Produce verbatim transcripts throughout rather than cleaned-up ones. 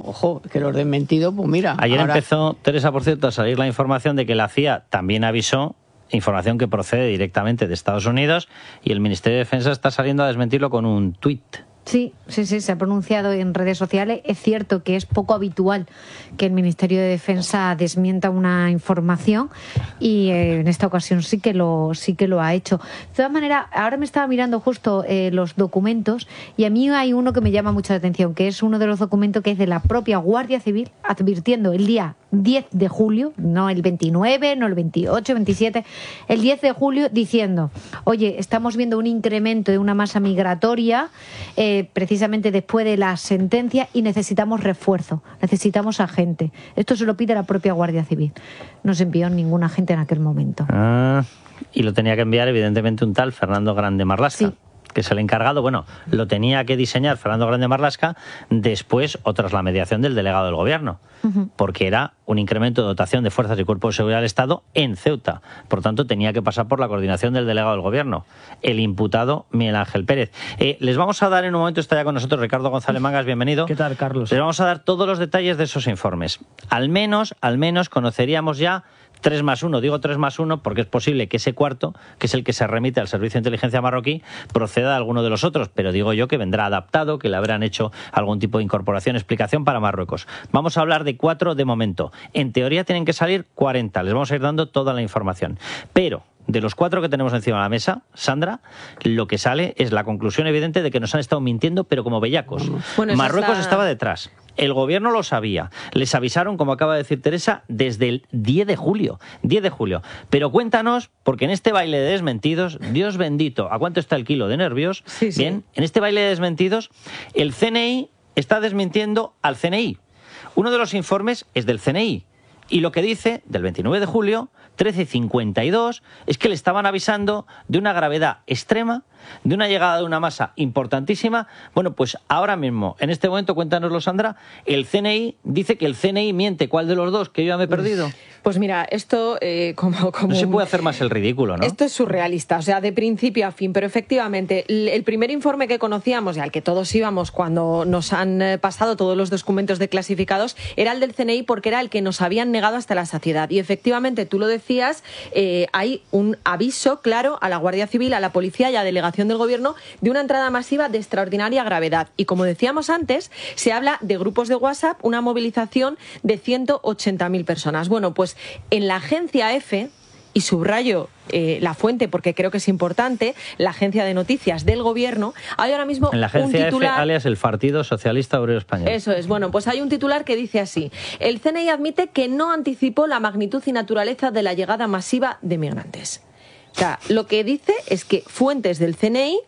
ojo, que los desmentidos, pues mira... Ayer ahora... empezó, Teresa, por cierto, a salir la información de que la C I A también avisó, información que procede directamente de Estados Unidos, y el Ministerio de Defensa está saliendo a desmentirlo con un tuit. Sí, sí, sí, se ha pronunciado en redes sociales. Es cierto que es poco habitual que el Ministerio de Defensa desmienta una información y eh, en esta ocasión sí que lo sí que lo ha hecho. De todas maneras, ahora me estaba mirando justo eh, los documentos y a mí hay uno que me llama mucho la atención, que es uno de los documentos que es de la propia Guardia Civil, advirtiendo el día diez de julio, no el veintinueve, no el veintiocho, veintisiete, el diez de julio, diciendo, oye, estamos viendo un incremento de una masa migratoria eh, precisamente después de la sentencia y necesitamos refuerzo, necesitamos agente. Esto se lo pide la propia Guardia Civil. No se envió ningún agente en aquel momento. Ah, y lo tenía que enviar evidentemente un tal Fernando Grande Marlaska. Sí. Que es el encargado, bueno, lo tenía que diseñar Fernando Grande Marlaska después o tras la mediación del delegado del gobierno, uh-huh. porque era un incremento de dotación de fuerzas y cuerpos de seguridad del Estado en Ceuta. Por tanto, tenía que pasar por la coordinación del delegado del gobierno, el imputado Miguel Ángel Pérez. Eh, les vamos a dar en un momento, está ya con nosotros Ricardo González Mangas, bienvenido. ¿Qué tal, Carlos? Les vamos a dar todos los detalles de esos informes. Al menos, al menos conoceríamos ya tres más uno, digo tres más uno porque es posible que ese cuarto, que es el que se remite al Servicio de Inteligencia marroquí, proceda de alguno de los otros, pero digo yo que vendrá adaptado, que le habrán hecho algún tipo de incorporación, explicación para Marruecos. Vamos a hablar de cuatro de momento. En teoría tienen que salir cuarenta, les vamos a ir dando toda la información. Pero de los cuatro que tenemos encima de la mesa, Sandra, lo que sale es la conclusión evidente de que nos han estado mintiendo, pero como bellacos. Bueno, Marruecos la... estaba detrás. El gobierno lo sabía. Les avisaron, como acaba de decir Teresa, desde el diez de julio. diez de julio. Pero cuéntanos, porque en este baile de desmentidos, Dios bendito, ¿a cuánto está el kilo de nervios? Sí, sí. Bien, en este baile de desmentidos, el C N I está desmintiendo al C N I. Uno de los informes es del C N I. Y lo que dice, del veintinueve de julio, trece cincuenta y dos, es que le estaban avisando de una gravedad extrema, de una llegada de una masa importantísima. Bueno, pues ahora mismo, en este momento, cuéntanoslo, Sandra, el C N I dice que el C N I miente. ¿Cuál de los dos? Que yo ya me he perdido. Pues mira, esto eh, como, como... No se puede hacer más el ridículo, ¿no? Esto es surrealista, o sea, de principio a fin. Pero efectivamente, el, el primer informe que conocíamos y al que todos íbamos cuando nos han pasado todos los documentos declasificados era el del C N I, porque era el que nos habían negado hasta la saciedad. Y efectivamente, tú lo decías, eh, hay un aviso claro a la Guardia Civil, a la policía y a la delegación del gobierno de una entrada masiva de extraordinaria gravedad. Y como decíamos antes, se habla de grupos de WhatsApp, una movilización de ciento ochenta mil personas. Bueno, pues en la agencia EFE, y subrayo eh, la fuente porque creo que es importante, la agencia de noticias del gobierno, hay ahora mismo en la agencia un titular... EFE, alias el Partido Socialista Obrero Español. Eso es, bueno, pues hay un titular que dice así: el C N I admite que no anticipó la magnitud y naturaleza de la llegada masiva de migrantes. O sea, lo que dice es que fuentes del C N I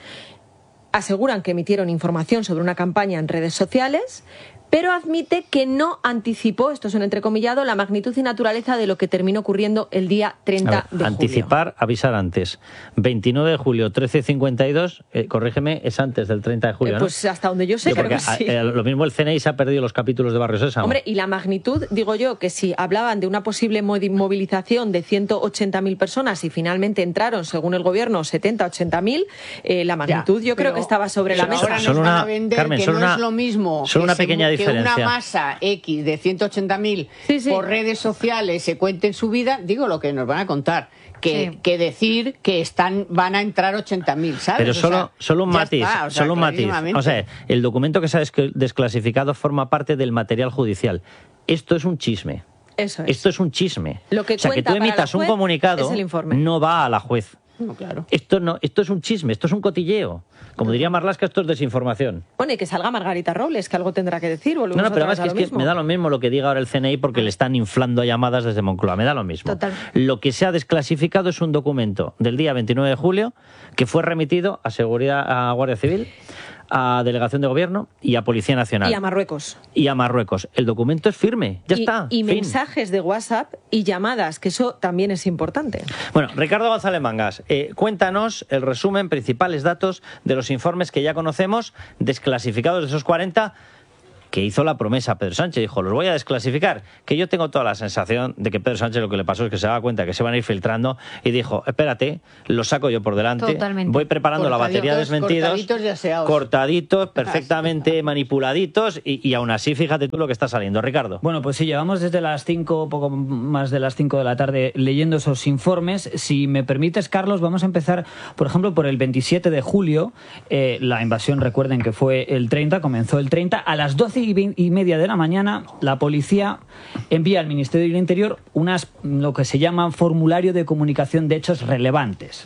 aseguran que emitieron información sobre una campaña en redes sociales, pero admite que no anticipó, esto es un entrecomillado, la magnitud y naturaleza de lo que terminó ocurriendo el día treinta de julio. Anticipar, avisar antes. veintinueve de julio, trece cincuenta y dos, eh, corrígeme, es antes del treinta de julio, eh, ¿no? Pues hasta donde yo sé, yo, creo que a, sí. Eh, lo mismo el C N I se ha perdido los capítulos de Barrio Sésamo. Hombre, y la magnitud, digo yo, que si hablaban de una posible movilización de ciento ochenta mil personas y finalmente entraron, según el gobierno, setenta, ochenta mil, eh, la magnitud ya, yo creo que estaba sobre la mesa. Ahora nos van a vender Carmen, que no una, es lo mismo solo una pequeña se, diferencia. Que una masa X de ciento ochenta mil sí, sí. por redes sociales se cuente en su vida, digo lo que nos van a contar, que, sí. que decir que están van a entrar ochenta mil, ¿sabes? Pero solo, o sea, solo un matiz, está, o sea, solo un matiz. O sea, el documento que se ha desclasificado forma parte del material judicial. Esto es un chisme. Eso es. Esto es un chisme. Lo que o sea, que tú emitas un comunicado no va a la juez. No, claro. Esto no, esto es un chisme, esto es un cotilleo. Como diría Marlaska, esto es desinformación. Bueno, y que salga Margarita Robles, que algo tendrá que decir. No, no, pero además que, es que me da lo mismo lo que diga ahora el C N I porque le están inflando llamadas desde Moncloa. Me da lo mismo. Total. Lo que se ha desclasificado es un documento del día veintinueve de julio que fue remitido a Seguridad, a Guardia Civil, a Delegación de Gobierno y a Policía Nacional. Y a Marruecos. Y a Marruecos. El documento es firme, ya y, está. Y fin. mensajes de WhatsApp y llamadas, que eso también es importante. Bueno, Ricardo González Mangas, eh, cuéntanos el resumen, principales datos de los informes que ya conocemos, desclasificados de esos cuarenta. que hizo la promesa a Pedro Sánchez. Dijo, los voy a desclasificar. Que yo tengo toda la sensación de que Pedro Sánchez lo que le pasó es que se daba cuenta que se van a ir filtrando y dijo, espérate, lo saco yo por delante, Totalmente. voy preparando la batería de desmentidos, cortaditos y aseados. cortaditos, perfectamente manipuladitos y, y aún así fíjate tú lo que está saliendo. Ricardo. Bueno, pues sí, llevamos desde las cinco, poco más de las cinco de la tarde leyendo esos informes. Si me permites, Carlos, vamos a empezar, por ejemplo, por el veintisiete de julio. Eh, la invasión, recuerden que fue el treinta, comenzó el treinta. A las doce y media de la mañana, la policía envía al Ministerio del Interior unas, lo que se llama formulario de comunicación de hechos relevantes.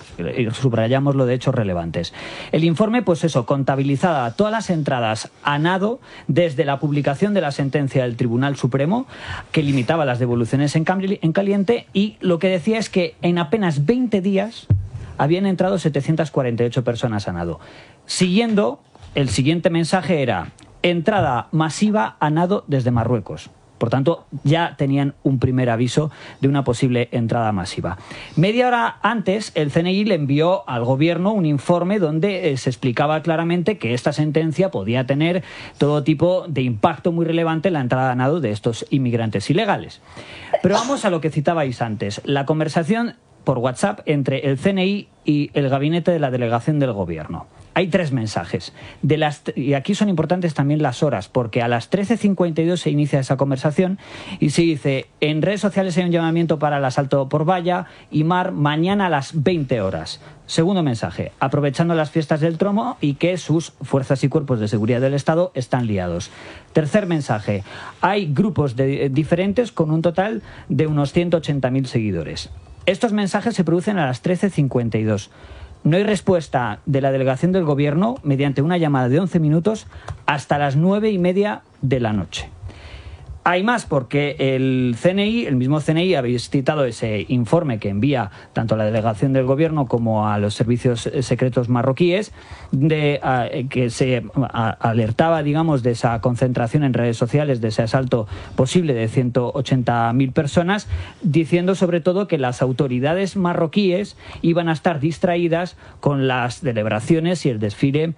Subrayamos lo de hechos relevantes. El informe, pues eso, contabilizaba todas las entradas a nado desde la publicación de la sentencia del Tribunal Supremo, que limitaba las devoluciones en caliente, y lo que decía es que en apenas veinte días habían entrado setecientas cuarenta y ocho personas a nado. Siguiendo, el siguiente mensaje era entrada masiva a nado desde Marruecos. Por tanto, ya tenían un primer aviso de una posible entrada masiva. Media hora antes, el C N I le envió al gobierno un informe donde eh, se explicaba claramente que esta sentencia podía tener todo tipo de impacto muy relevante en la entrada a nado de estos inmigrantes ilegales. Pero vamos a lo que citabais antes, la conversación por WhatsApp entre el C N I y el gabinete de la delegación del gobierno. Hay tres mensajes. De las, y aquí son importantes también las horas, porque a las trece cincuenta y dos se inicia esa conversación y se dice, en redes sociales hay un llamamiento para el asalto por valla y mar mañana a las veinte horas. Segundo mensaje, aprovechando las fiestas del Tromo y que sus fuerzas y cuerpos de seguridad del Estado están liados. Tercer mensaje, hay grupos de, eh, diferentes con un total de unos ciento ochenta mil seguidores. Estos mensajes se producen a las trece cincuenta y dos. No hay respuesta de la delegación del gobierno mediante una llamada de once minutos hasta las nueve y media de la noche. Hay más porque el C N I, el mismo C N I, habéis citado ese informe que envía tanto a la delegación del gobierno como a los servicios secretos marroquíes, de, uh, que se uh, alertaba, digamos, de esa concentración en redes sociales, de ese asalto posible de ciento ochenta mil personas, diciendo sobre todo que las autoridades marroquíes iban a estar distraídas con las celebraciones y el desfile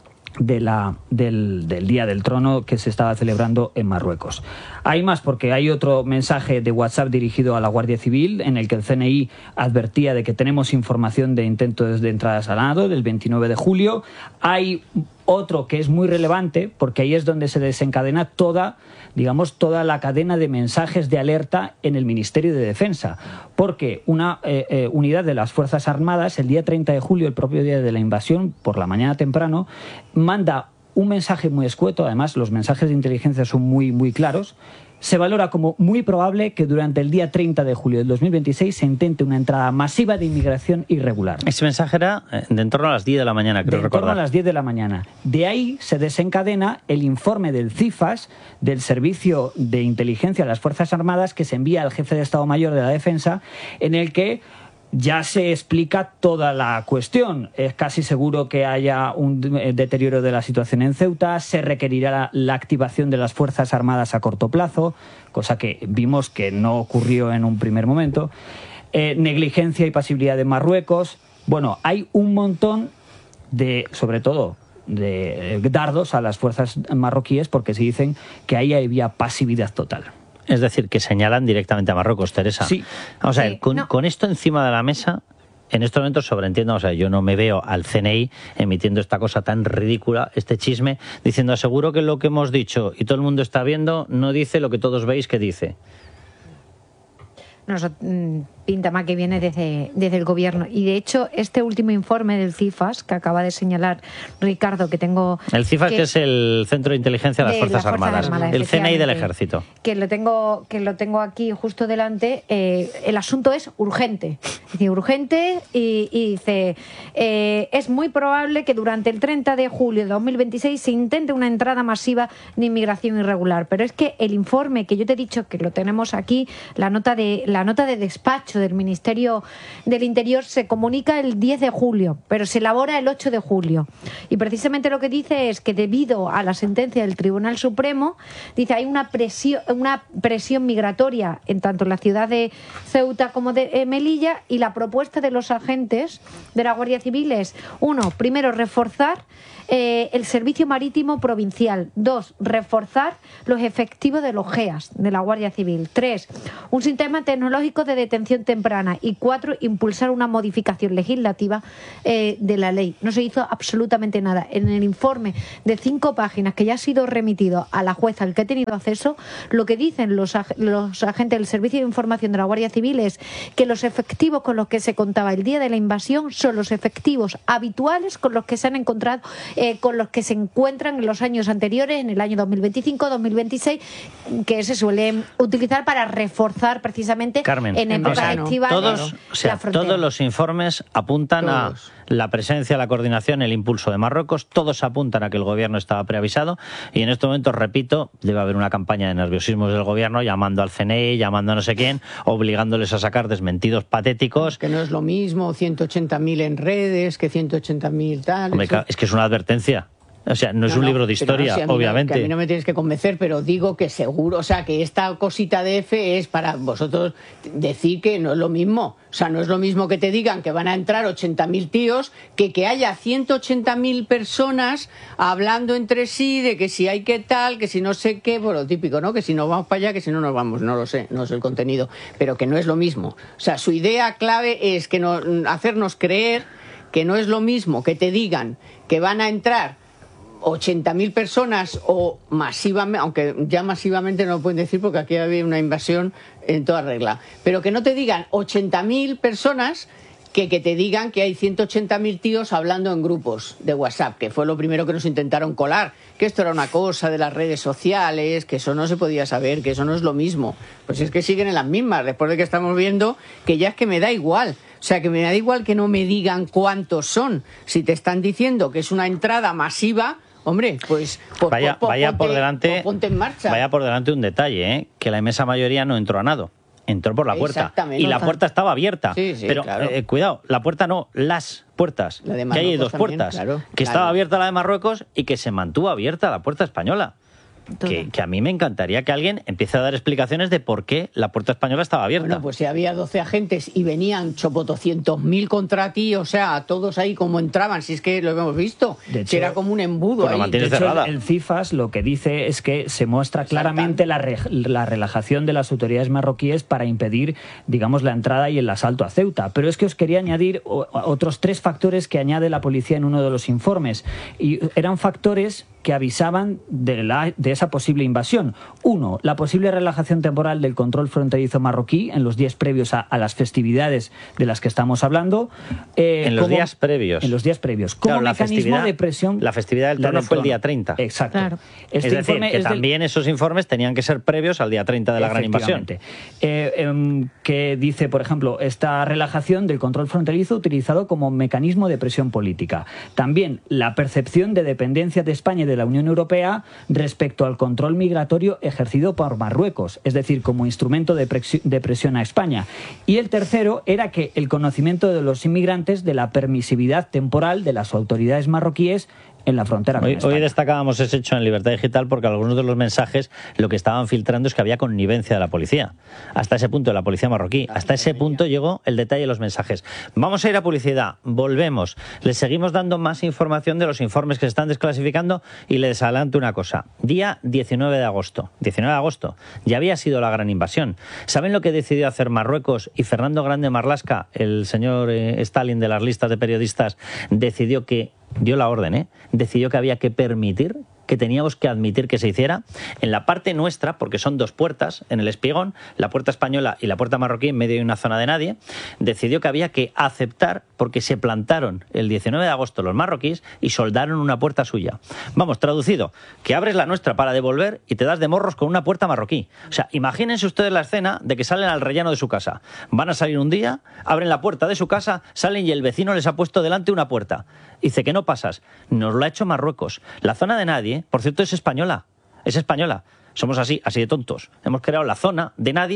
De la, del, del Día del Trono que se estaba celebrando en Marruecos. Hay más porque hay otro mensaje de WhatsApp dirigido a la Guardia Civil en el que el C N I advertía de que tenemos información de intentos de entradas al nado del veintinueve de julio. Hay otro que es muy relevante porque ahí es donde se desencadena toda, digamos, toda la cadena de mensajes de alerta en el Ministerio de Defensa, porque una eh, eh, unidad de las Fuerzas Armadas el día treinta de julio, el propio día de la invasión, por la mañana temprano, manda un mensaje muy escueto. Además los mensajes de inteligencia son muy, muy claros. Se valora como muy probable que durante el día treinta de julio del dos mil veintiséis se intente una entrada masiva de inmigración irregular. Ese mensaje era de en torno a las diez de la mañana, creo recordar. De en torno a las diez de la mañana. De ahí se desencadena el informe del CIFAS, del Servicio de Inteligencia de las Fuerzas Armadas, que se envía al jefe de Estado Mayor de la Defensa, en el que ya se explica toda la cuestión. Es casi seguro que haya un deterioro de la situación en Ceuta, se requerirá la, la activación de las Fuerzas Armadas a corto plazo, cosa que vimos que no ocurrió en un primer momento, eh, negligencia y pasividad de Marruecos. Bueno, hay un montón de, sobre todo, de dardos a las fuerzas marroquíes porque se dicen que ahí había pasividad total. Es decir, que señalan directamente a Marruecos, Teresa. Sí. Vamos a ver, sí, con, no. con esto encima de la mesa, en estos momentos sobreentiendo, o sea, yo no me veo al C N I emitiendo esta cosa tan ridícula, este chisme, diciendo, aseguro que lo que hemos dicho y todo el mundo está viendo, no dice lo que todos veis que dice. No, eso pinta más que viene desde, desde el gobierno. Y de hecho, este último informe del CIFAS, que acaba de señalar Ricardo, que tengo... El CIFAS, que, que es el Centro de Inteligencia de las Fuerzas, las Fuerzas Armadas, Armadas, el C N I del Ejército. Que lo tengo, que lo tengo aquí justo delante. Eh, el asunto es urgente. Dice, urgente y, y dice, eh, es muy probable que durante el treinta de julio de dos mil veintiséis se intente una entrada masiva de inmigración irregular. Pero es que el informe que yo te he dicho, que lo tenemos aquí, la nota de... la nota de despacho del Ministerio del Interior se comunica el diez de julio, pero se elabora el ocho de julio. Y precisamente lo que dice es que debido a la sentencia del Tribunal Supremo, dice, hay una presión, una presión migratoria en tanto en la ciudad de Ceuta como de Melilla, y la propuesta de los agentes de la Guardia Civil es, uno, primero, reforzar Eh, el servicio marítimo provincial. Dos, reforzar los efectivos de los G E A S, de la Guardia Civil. Tres, un sistema tecnológico de detención temprana. Y cuatro, impulsar una modificación legislativa eh, de la ley. No se hizo absolutamente nada. En el informe de cinco páginas que ya ha sido remitido a la jueza al que he tenido acceso, lo que dicen los, ag los agentes del Servicio de Información de la Guardia Civil es que los efectivos con los que se contaba el día de la invasión son los efectivos habituales con los que se han encontrado Eh, con los que se encuentran en los años anteriores, en el año dos mil veinticinco, dos mil veintiséis, que se suelen utilizar para reforzar precisamente Carmen, en épocas o sea, estivales todos, o sea, todos los informes apuntan todos. a la presencia, la coordinación, el impulso de Marruecos, todos apuntan a que el gobierno estaba preavisado, y en estos momentos, repito, debe haber una campaña de nerviosismo del gobierno llamando al C N I, llamando a no sé quién, obligándoles a sacar desmentidos patéticos. Que no es lo mismo ciento ochenta mil en redes que ciento ochenta mil tal. Hombre, eso... es que es una advertencia. O sea, no es no, un no, libro de historia, no, si a mí obviamente. No, que a mí no me tienes que convencer, pero digo que seguro, o sea, que esta cosita de F es para vosotros decir que no es lo mismo. O sea, no es lo mismo que te digan que van a entrar ochenta mil tíos que que haya ciento ochenta mil personas hablando entre sí de que si hay que tal, que si no sé qué, pues lo típico, ¿no? Que si no vamos para allá, que si no nos vamos, no lo sé, no sé el contenido, pero que no es lo mismo. O sea, su idea clave es que no, hacernos creer que no es lo mismo que te digan que van a entrar ochenta mil personas o masivamente, aunque ya masivamente no lo pueden decir porque aquí había una invasión en toda regla, pero que no te digan ochenta mil personas que, que te digan que hay ciento ochenta mil tíos hablando en grupos de WhatsApp, que fue lo primero que nos intentaron colar, que esto era una cosa de las redes sociales, que eso no se podía saber, que eso no es lo mismo. Pues es que siguen en las mismas, después de que estamos viendo que ya es que me da igual. O sea, que me da igual que no me digan cuántos son. Si te están diciendo que es una entrada masiva, hombre, pues, pues vaya, pues, vaya ponte, por delante, pues ponte en marcha. Vaya por delante un detalle, ¿eh? Que la inmensa mayoría no entró a nado. Entró por la puerta. Y la puerta estaba abierta. Sí, sí, pero claro. eh, cuidado, la puerta no, las puertas. La de que hay dos también, puertas. claro, que claro. estaba abierta la de Marruecos y que se mantuvo abierta la puerta española. Que, que a mí me encantaría que alguien empiece a dar explicaciones de por qué la puerta española estaba abierta. Bueno, pues si había doce agentes y venían chopotoscientos mil contra ti, o sea, todos ahí como entraban, si es que lo hemos visto, de hecho, que era como un embudo ahí. De hecho, el, el CIFAS lo que dice es que se muestra claramente la, re, la relajación de las autoridades marroquíes para impedir, digamos, la entrada y el asalto a Ceuta. Pero es que os quería añadir otros tres factores que añade la policía en uno de los informes. Y eran factores que avisaban de, la, de esa posible invasión. Uno, la posible relajación temporal del control fronterizo marroquí en los días previos a, a las festividades de las que estamos hablando. Eh, en los como, días previos. En los días previos. Como claro, mecanismo de presión. La festividad del trono fue el día treinta. Exacto. Claro. Este es decir, que es también del... esos informes tenían que ser previos al día treinta de la gran invasión. Eh, eh, que dice, por ejemplo, esta relajación del control fronterizo utilizado como mecanismo de presión política. También la percepción de dependencia de España y de la Unión Europea respecto al control migratorio ejercido por Marruecos, es decir, como instrumento de, presi de presión a España. Y el tercero era que el conocimiento de los inmigrantes de la permisividad temporal de las autoridades marroquíes en la frontera con hoy, España. Hoy destacábamos ese hecho en Libertad Digital porque algunos de los mensajes lo que estaban filtrando es que había connivencia de la policía. Hasta ese punto, de la policía marroquí. Hasta ese punto llegó el detalle de los mensajes. Vamos a ir a publicidad. Volvemos. Les seguimos dando más información de los informes que se están desclasificando y les adelanto una cosa. Día diecinueve de agosto. diecinueve de agosto. Ya había sido la gran invasión. ¿Saben lo que decidió hacer Marruecos? Y Fernando Grande Marlaska, el señor eh, Stalin de las listas de periodistas, decidió que dio la orden, ¿eh? decidió que había que permitir, que teníamos que admitir que se hiciera. En la parte nuestra, porque son dos puertas en el espigón, la puerta española y la puerta marroquí, en medio de una zona de nadie, decidió que había que aceptar, porque se plantaron el diecinueve de agosto los marroquíes y soldaron una puerta suya. Vamos, traducido, que abres la nuestra para devolver y te das de morros con una puerta marroquí. O sea, imagínense ustedes la escena de que salen al rellano de su casa. Van a salir un día, abren la puerta de su casa, salen y el vecino les ha puesto delante una puerta. Dice que no pasas. Nos lo ha hecho Marruecos. La zona de nadie, por cierto, es española. Es española. Somos así, así de tontos. Hemos creado la zona de nadie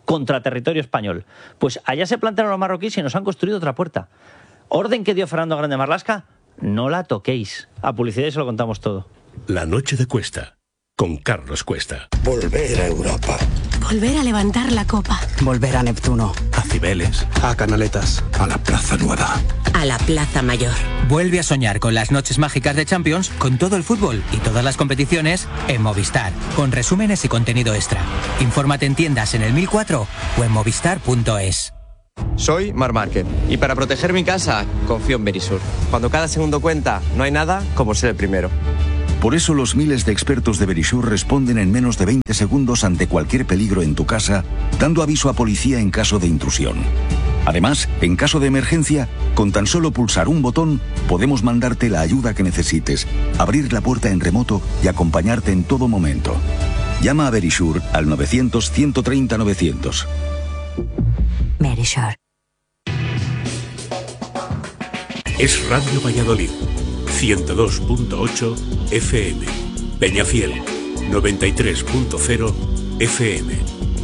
contra territorio español. Pues allá se plantaron los marroquíes y nos han construido otra puerta. Orden que dio Fernando Grande Marlaska, no la toquéis. A publicidad y se lo contamos todo. La noche de Cuesta, con Carlos Cuesta. Volver a Europa. Volver a levantar la copa. Volver a Neptuno. A Cibeles. A Canaletas. A la Plaza Nueva. A la Plaza Mayor. Vuelve a soñar con las noches mágicas de Champions, con todo el fútbol y todas las competiciones en Movistar, con resúmenes y contenido extra. Infórmate en tiendas en el mil cuatro o en movistar punto es. Soy Marc Márquez y para proteger mi casa confío en Verisur. Cuando cada segundo cuenta, no hay nada como ser el primero. Por eso los miles de expertos de Verisur responden en menos de veinte segundos ante cualquier peligro en tu casa, dando aviso a policía en caso de intrusión. Además, en caso de emergencia, con tan solo pulsar un botón, podemos mandarte la ayuda que necesites, abrir la puerta en remoto y acompañarte en todo momento. Llama a Verisur al novecientos, ciento treinta, novecientos. Verisur. Es Radio Valladolid, ciento dos punto ocho F M. Peñafiel, noventa y tres punto cero F M.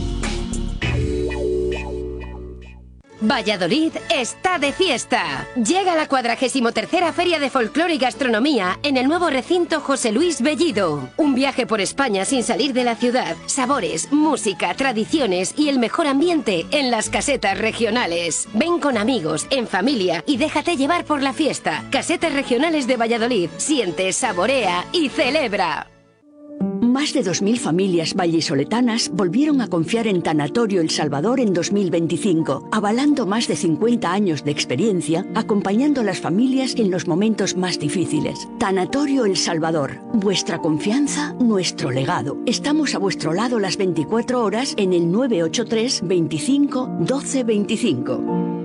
Valladolid está de fiesta. Llega la cuadragésimo tercera Feria de Folclore y Gastronomía en el nuevo recinto José Luis Bellido. Un viaje por España sin salir de la ciudad. Sabores, música, tradiciones y el mejor ambiente en las casetas regionales. Ven con amigos, en familia y déjate llevar por la fiesta. Casetas regionales de Valladolid. Siente, saborea y celebra. Más de dos mil familias vallisoletanas volvieron a confiar en Tanatorio El Salvador en dos mil veinticinco, avalando más de cincuenta años de experiencia, acompañando a las familias en los momentos más difíciles. Tanatorio El Salvador, vuestra confianza, nuestro legado. Estamos a vuestro lado las veinticuatro horas en el nueve ocho tres, veinticinco, doce, veinticinco.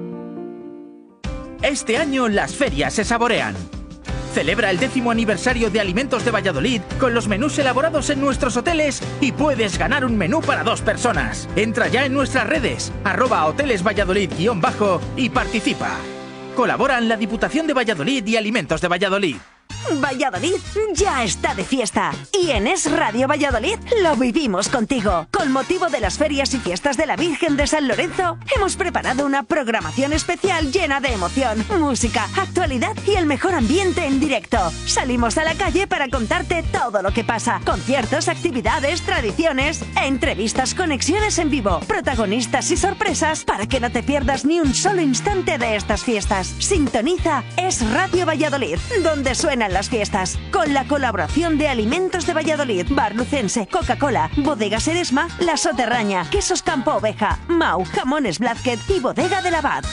Este año las ferias se saborean. Celebra el décimo aniversario de Alimentos de Valladolid con los menús elaborados en nuestros hoteles y puedes ganar un menú para dos personas. Entra ya en nuestras redes, arroba hoteles Valladolid guión bajo y participa. Colaboran la Diputación de Valladolid y Alimentos de Valladolid. Valladolid ya está de fiesta y en Es Radio Valladolid lo vivimos contigo. Con motivo de las ferias y fiestas de la Virgen de San Lorenzo, hemos preparado una programación especial llena de emoción, música, actualidad y el mejor ambiente en directo. Salimos a la calle para contarte todo lo que pasa. Conciertos, actividades, tradiciones, entrevistas, conexiones en vivo, protagonistas y sorpresas para que no te pierdas ni un solo instante de estas fiestas. Sintoniza Es Radio Valladolid, donde suenan las fiestas, con la colaboración de Alimentos de Valladolid, Bar Lucense, Coca-Cola, Bodegas Eresma, La Soterraña, Quesos Campo Oveja, Mau, Jamones Blázquez y Bodega del Abad.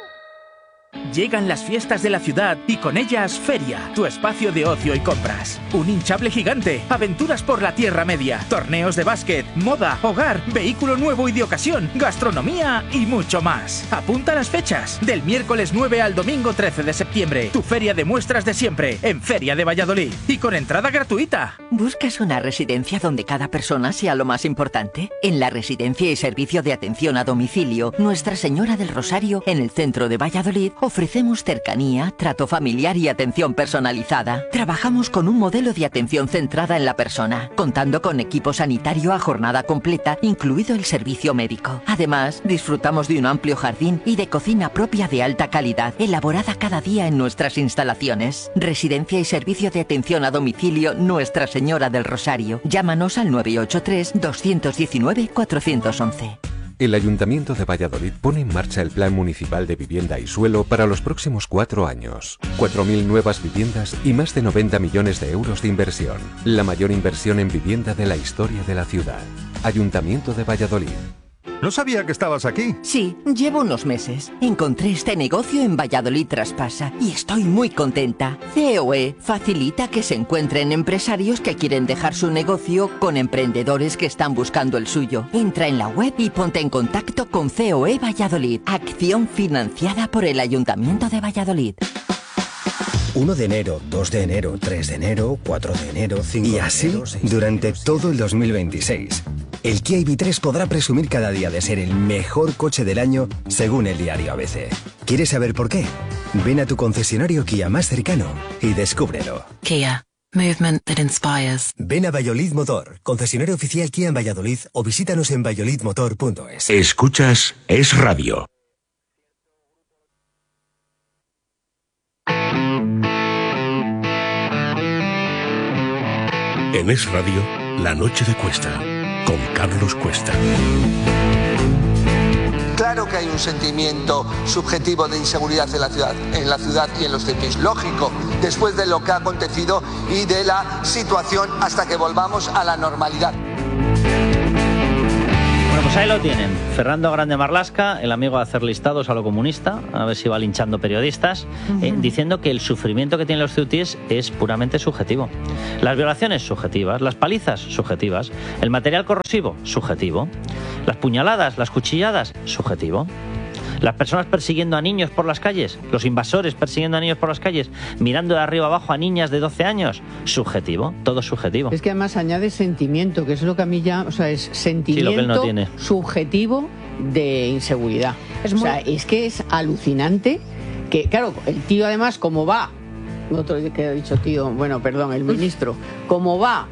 Llegan las fiestas de la ciudad y con ellas Feria, tu espacio de ocio y compras. Un hinchable gigante, aventuras por la Tierra Media, torneos de básquet, moda, hogar, vehículo nuevo y de ocasión, gastronomía y mucho más. Apunta las fechas, del miércoles nueve al domingo trece de septiembre. Tu feria de muestras de siempre, en Feria de Valladolid y con entrada gratuita. ¿Buscas una residencia donde cada persona sea lo más importante? En la Residencia y Servicio de Atención a Domicilio, Nuestra Señora del Rosario, en el centro de Valladolid, ofrecemos cercanía, trato familiar y atención personalizada. Trabajamos con un modelo de atención centrada en la persona, contando con equipo sanitario a jornada completa, incluido el servicio médico. Además, disfrutamos de un amplio jardín y de cocina propia de alta calidad, elaborada cada día en nuestras instalaciones. Residencia y Servicio de Atención a Domicilio Nuestra Señora del Rosario. Llámanos al nueve ocho tres, dos uno nueve, cuatro uno uno. El Ayuntamiento de Valladolid pone en marcha el Plan Municipal de Vivienda y Suelo para los próximos cuatro años. cuatro mil nuevas viviendas y más de noventa millones de euros de inversión. La mayor inversión en vivienda de la historia de la ciudad. Ayuntamiento de Valladolid. No sabía que estabas aquí. Sí, llevo unos meses. Encontré este negocio en Valladolid Traspasa y estoy muy contenta. C O E facilita que se encuentren empresarios que quieren dejar su negocio con emprendedores que están buscando el suyo. Entra en la web y ponte en contacto con C O E Valladolid. Acción financiada por el Ayuntamiento de Valladolid. uno de enero, dos de enero, tres de enero, cuatro de enero, cinco de enero... Y así, durante todo el dos mil veintiséis. El Kia I V tres podrá presumir cada día de ser el mejor coche del año, según el diario A B C. ¿Quieres saber por qué? Ven a tu concesionario Kia más cercano y descúbrelo. Kia. Movement that inspires. Ven a Valladolid Motor, concesionario oficial Kia en Valladolid, o visítanos en valladolid motor punto es. Escuchas Es Radio. En Es Radio, La Noche de Cuesta, con Carlos Cuesta. Claro que hay un sentimiento subjetivo de inseguridad en la ciudad, en la ciudad y en los C I Ps. Lógico, después de lo que ha acontecido y de la situación hasta que volvamos a la normalidad. Bueno, pues ahí lo tienen. Fernando Grande Marlaska, el amigo de hacer listados a lo comunista, a ver si va linchando periodistas, uh-huh. eh, diciendo que el sufrimiento que tienen los ceutíes es puramente subjetivo. Las violaciones, subjetivas. Las palizas, subjetivas. El material corrosivo, subjetivo. Las puñaladas, las cuchilladas, subjetivo. Las personas persiguiendo a niños por las calles, los invasores persiguiendo a niños por las calles, mirando de arriba abajo a niñas de doce años, subjetivo, todo subjetivo. Es que además añade sentimiento, que es lo que a mí ya, o sea, es sentimiento sí, lo que él no tiene. Subjetivo de inseguridad. Es o muy... sea, es que es alucinante que, claro, el tío además, como va, otro que ha dicho tío, bueno, perdón, el ministro, como va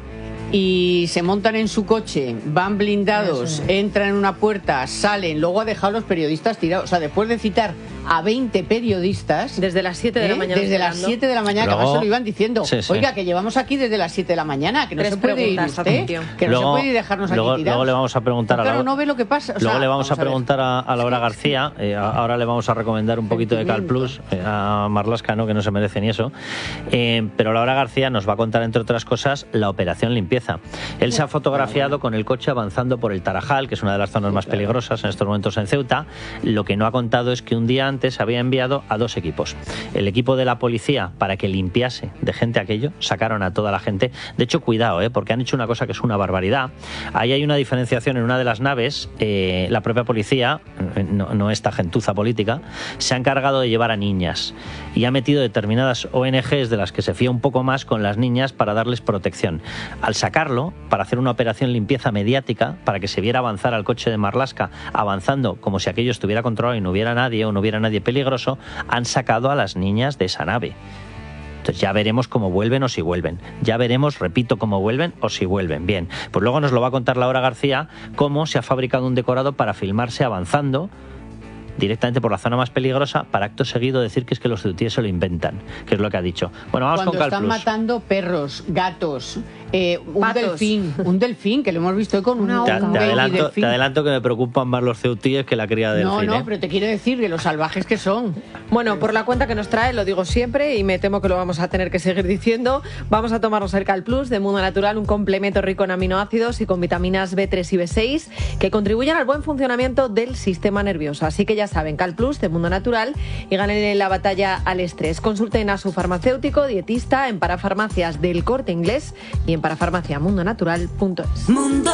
y se montan en su coche, van blindados, entran en una puerta, salen, luego ha dejado a los periodistas tirados. O sea, después de citar a veinte periodistas... Desde las siete de la ¿eh? mañana. Desde las siete de la mañana, luego, que además se lo iban diciendo. Sí, sí. Oiga, que llevamos aquí desde las siete de la mañana, que no Tres se puede ir usted, que luego, no se puede ir dejarnos luego, aquí tirados. Luego le vamos a preguntar claro, a Laura, no ve lo que pasa. O luego sea, le vamos, vamos a, a preguntar a, a Laura es García, eh, ahora le vamos a recomendar un poquito de Cal Plus, eh, a Marlaska, ¿no? Que no se merece ni eso. Eh, pero Laura García nos va a contar, entre otras cosas, la operación limpieza. Él se ha fotografiado con el coche avanzando por el Tarajal, que es una de las zonas más peligrosas en estos momentos en Ceuta. Lo que no ha contado es que un día antes había enviado a dos equipos. El equipo de la policía, para que limpiase de gente aquello, sacaron a toda la gente. De hecho, cuidado, ¿eh? Porque han hecho una cosa que es una barbaridad. Ahí hay una diferenciación en una de las naves. Eh, la propia policía, no, no esta gentuza política, se ha encargado de llevar a niñas y ha metido determinadas O N Ges de las que se fía un poco más con las niñas para darles protección. Al sacarlo, para hacer una operación limpieza mediática, para que se viera avanzar al coche de Marlaska, avanzando como si aquello estuviera controlado y no hubiera nadie o no hubiera nadie peligroso, han sacado a las niñas de esa nave. Entonces ya veremos cómo vuelven o si vuelven. Ya veremos, repito, cómo vuelven o si vuelven. Bien, pues luego nos lo va a contar Laura García, cómo se ha fabricado un decorado para filmarse avanzando directamente por la zona más peligrosa, para acto seguido decir que es que los ceutíes se lo inventan, que es lo que ha dicho. Bueno, vamos Cuando con Cal están Plus. matando perros, gatos, eh, un Patos. delfín, un delfín, que lo hemos visto hoy con una Te, un te, baby adelanto, delfín. te adelanto que me preocupan más los ceutíes que la cría de No, delfín. no, ¿eh? pero te quiero decir que los salvajes que son. Bueno, por la cuenta que nos trae, lo digo siempre y me temo que lo vamos a tener que seguir diciendo, vamos a tomarnos el Cal Plus de Mundo Natural, un complemento rico en aminoácidos y con vitaminas B tres y B seis que contribuyen al buen funcionamiento del sistema nervioso. Así que ya saben, Cal Plus de Mundo Natural y ganen la batalla al estrés. Consulten a su farmacéutico, dietista, en Parafarmacias del Corte Inglés y en parafarmacia mundo natural punto es. Mundo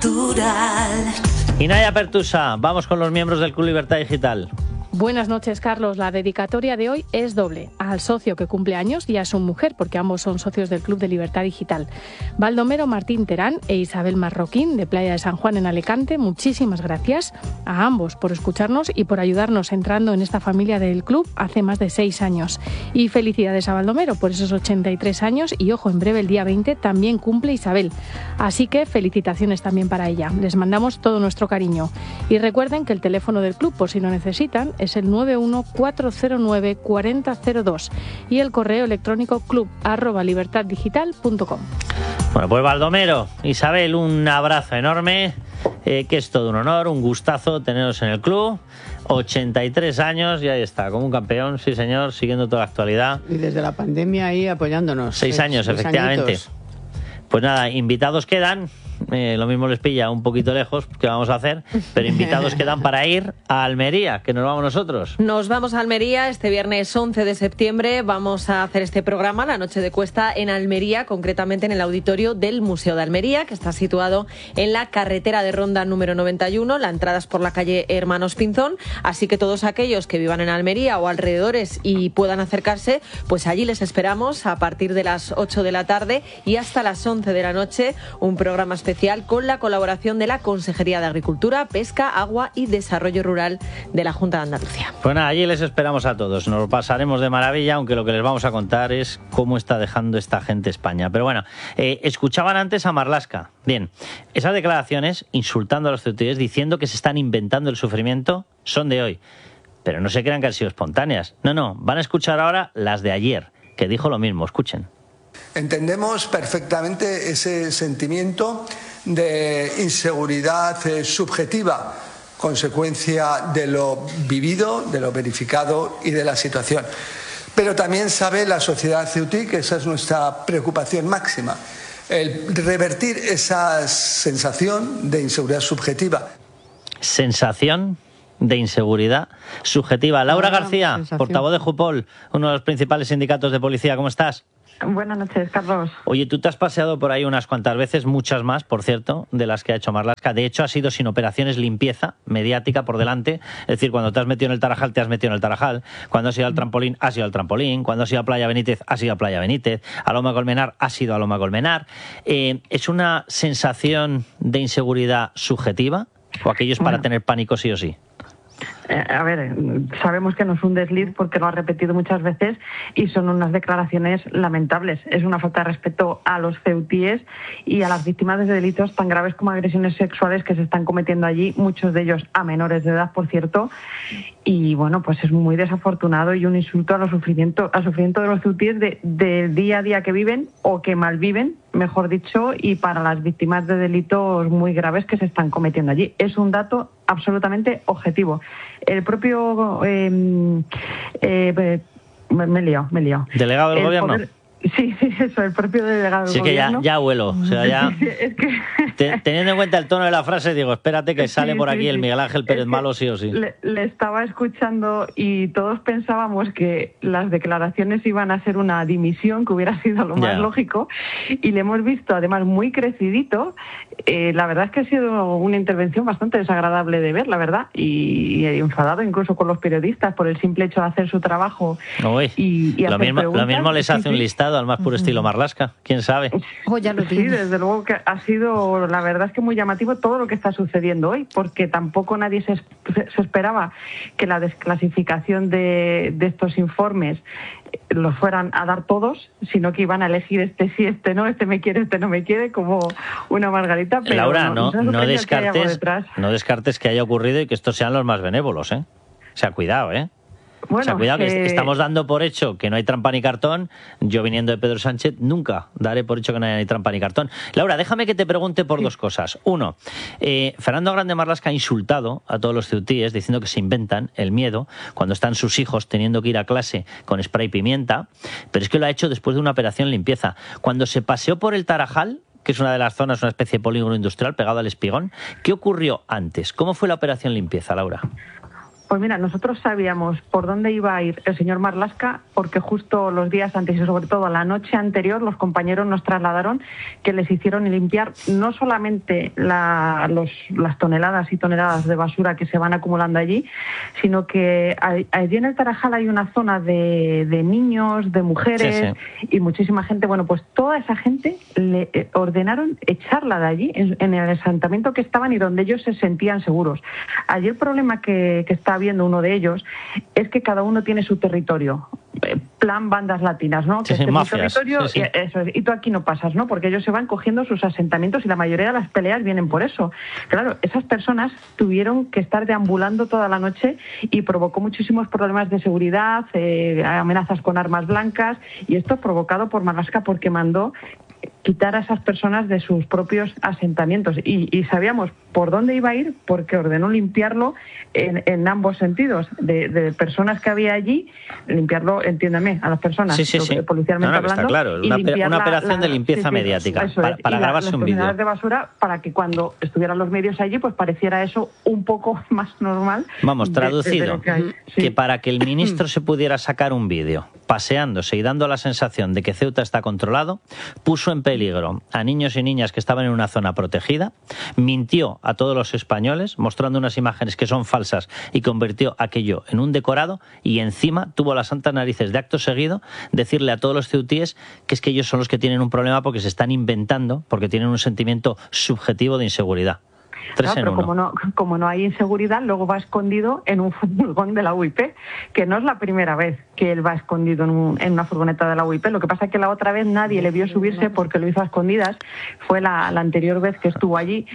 Natural. Y Naya Pertusa, vamos con los miembros del Club Libertad Digital. Buenas noches, Carlos. La dedicatoria de hoy es doble. Al socio que cumple años y a su mujer, porque ambos son socios del Club de Libertad Digital. Baldomero Martín Terán e Isabel Marroquín, de Playa de San Juan en Alicante, muchísimas gracias a ambos por escucharnos y por ayudarnos entrando en esta familia del club hace más de seis años. Y felicidades a Baldomero por esos ochenta y tres años y, ojo, en breve, el día veinte, también cumple Isabel. Así que felicitaciones también para ella. Les mandamos todo nuestro cariño. Y recuerden que el teléfono del club, por si lo necesitan, es el nueve uno cuatro cero nueve cuatro cero cero dos y el correo electrónico club arroba libertad digital punto com. Bueno, pues Baldomero, Isabel, un abrazo enorme, eh, que es todo un honor, un gustazo teneros en el club. ochenta y tres años y ahí está, como un campeón, sí señor, siguiendo toda la actualidad. Y desde la pandemia ahí apoyándonos. Seis años, seis efectivamente. Añitos. Pues nada, invitados quedan. Eh, lo mismo les pilla un poquito lejos, ¿qué vamos a hacer? Pero invitados quedan para ir a Almería, que nos vamos nosotros. Nos vamos a Almería este viernes once de septiembre. Vamos a hacer este programa, La Noche de Cuesta, en Almería, concretamente en el auditorio del Museo de Almería, que está situado en la carretera de Ronda número noventa y uno. La entrada es por la calle Hermanos Pinzón, así que todos aquellos que vivan en Almería o alrededores y puedan acercarse, pues allí les esperamos a partir de las ocho de la tarde y hasta las once de la noche. Un programa especial social con la colaboración de la Consejería de Agricultura, Pesca, Agua y Desarrollo Rural de la Junta de Andalucía. Pues nada, allí les esperamos a todos. Nos lo pasaremos de maravilla, aunque lo que les vamos a contar es cómo está dejando esta gente España. Pero bueno, eh, escuchaban antes a Marlaska. Bien, esas declaraciones insultando a los ceutíes, diciendo que se están inventando el sufrimiento, son de hoy. Pero no se crean que han sido espontáneas. No, no, van a escuchar ahora las de ayer, que dijo lo mismo. Escuchen. Entendemos perfectamente ese sentimiento de inseguridad eh, subjetiva, consecuencia de lo vivido, de lo verificado y de la situación. Pero también sabe la sociedad ceutí que esa es nuestra preocupación máxima, el revertir esa sensación de inseguridad subjetiva. Sensación de inseguridad subjetiva. Laura García, portavoz de Jupol, uno de los principales sindicatos de policía. ¿Cómo estás? Buenas noches, Carlos. Oye, tú te has paseado por ahí unas cuantas veces, muchas más, por cierto, de las que ha hecho Marlaska. De hecho, ha sido sin operaciones limpieza mediática por delante. Es decir, cuando te has metido en el Tarajal, te has metido en el Tarajal. Cuando has ido al trampolín, has ido al trampolín. Cuando has ido a Playa Benítez, has ido a Playa Benítez. A Loma Colmenar, has ido a Loma Colmenar. Eh, ¿Es una sensación de inseguridad subjetiva o aquello es para bueno. tener pánico sí o sí? Eh, a ver, sabemos que no es un desliz porque lo ha repetido muchas veces y son unas declaraciones lamentables. Es una falta de respeto a los ceutíes y a las víctimas de delitos tan graves como agresiones sexuales que se están cometiendo allí, muchos de ellos a menores de edad, por cierto. Y bueno, pues es muy desafortunado y un insulto a los sufrimiento, al sufrimiento de los ceutíes de, del día a día que viven o que malviven, mejor dicho, y para las víctimas de delitos muy graves que se están cometiendo allí. Es un dato absolutamente objetivo. El propio... Eh, eh, me, me he liado, me he liado. ¿Delegado del el gobierno? Poder... Sí, sí, eso, el propio delegado sí, del gobierno. Sí, que ya, ya huelo. O sea, ya... Sí, sí, es que... Te, teniendo en cuenta el tono de la frase, digo, espérate que sale sí, por aquí sí, el Miguel Ángel Pérez Malo sí o sí. Le, le estaba escuchando y todos pensábamos que las declaraciones iban a ser una dimisión, que hubiera sido lo más yeah. lógico, y le hemos visto además muy crecidito. Eh, la verdad es que ha sido una intervención bastante desagradable de ver, la verdad, y, y enfadado incluso con los periodistas por el simple hecho de hacer su trabajo. Uy, y, y lo, hacer mismo, preguntas. lo mismo les hace sí, un sí. listado al más puro estilo Marlaska, quién sabe. Oh, ya lo sí, desde luego que ha sido, la verdad es que muy llamativo todo lo que está sucediendo hoy, porque tampoco nadie se, se esperaba que la desclasificación de, de estos informes los fueran a dar todos, sino que iban a elegir este sí, este no, este me quiere, este no me quiere, como una margarita. Pero Laura, no, no, no, descartes, no descartes que haya ocurrido y que estos sean los más benévolos, ¿eh? O sea, cuidado, ¿eh? Bueno, o sea, cuidado, que eh... estamos dando por hecho que no hay trampa ni cartón. Yo, viniendo de Pedro Sánchez, nunca daré por hecho que no hay trampa ni cartón. Laura, déjame que te pregunte por sí. dos cosas. Uno, eh, Fernando Grande Marlaska ha insultado a todos los ceutíes diciendo que se inventan el miedo cuando están sus hijos teniendo que ir a clase con spray pimienta, pero es que lo ha hecho después de una operación limpieza. Cuando se paseó por el Tarajal, que es una de las zonas, una especie de polígono industrial pegado al Espigón, ¿qué ocurrió antes? ¿Cómo fue la operación limpieza, Laura? Pues mira, nosotros sabíamos por dónde iba a ir el señor Marlaska porque justo los días antes y sobre todo la noche anterior los compañeros nos trasladaron que les hicieron limpiar no solamente la, los, las toneladas y toneladas de basura que se van acumulando allí, sino que allí en el Tarajal hay una zona de, de niños, de mujeres sí, sí. y muchísima gente. Bueno, pues toda esa gente le ordenaron echarla de allí, en, en el asentamiento que estaban y donde ellos se sentían seguros. Allí el problema que, que está viendo uno de ellos es que cada uno tiene su territorio, plan bandas latinas, ¿no? Sí, que sí, este mafias, territorio sí, sí. Y, eso es, y tú aquí no pasas, ¿no? Porque ellos se van cogiendo sus asentamientos y la mayoría de las peleas vienen por eso. Claro, esas personas tuvieron que estar deambulando toda la noche y provocó muchísimos problemas de seguridad, eh, amenazas con armas blancas, y esto provocado por Marlaska porque mandó quitar a esas personas de sus propios asentamientos y, y sabíamos por dónde iba a ir porque ordenó limpiarlo en, en ambos sentidos, de, de personas que había allí, limpiarlo, entiéndame, a las personas sí, sí, sí. policialmente no, no, hablando. Está claro, una, una operación la, de limpieza sí, sí, mediática para, para grabarse la, un vídeo. de basura para que cuando estuvieran los medios allí pues pareciera eso un poco más normal. Vamos, traducido, de, de que, hay. Sí. que para que el ministro se pudiera sacar un vídeo paseándose y dando la sensación de que Ceuta está controlado, puso en peligro a niños y niñas que estaban en una zona protegida, mintió a todos los españoles mostrando unas imágenes que son falsas y convirtió aquello en un decorado, y encima tuvo las santas narices de acto seguido decirle a todos los ceutíes que es que ellos son los que tienen un problema porque se están inventando, porque tienen un sentimiento subjetivo de inseguridad. Tres No, en pero uno. como no, como no hay inseguridad, luego va escondido en un furgón de la U I P, que no es la primera vez que él va escondido en, un, en una furgoneta de la U I P. Lo que pasa es que la otra vez nadie le vio subirse porque lo hizo a escondidas. Fue la, la anterior vez que estuvo allí,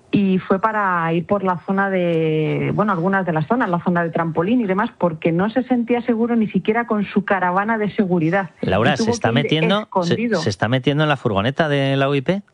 y fue para ir por la zona de, bueno, algunas de las zonas, la zona de trampolín y demás, porque no se sentía seguro ni siquiera con su caravana de seguridad. Laura, Y tuvo ¿se está, que ir metiendo, se, escondido. ¿se está metiendo en la furgoneta de la U I P?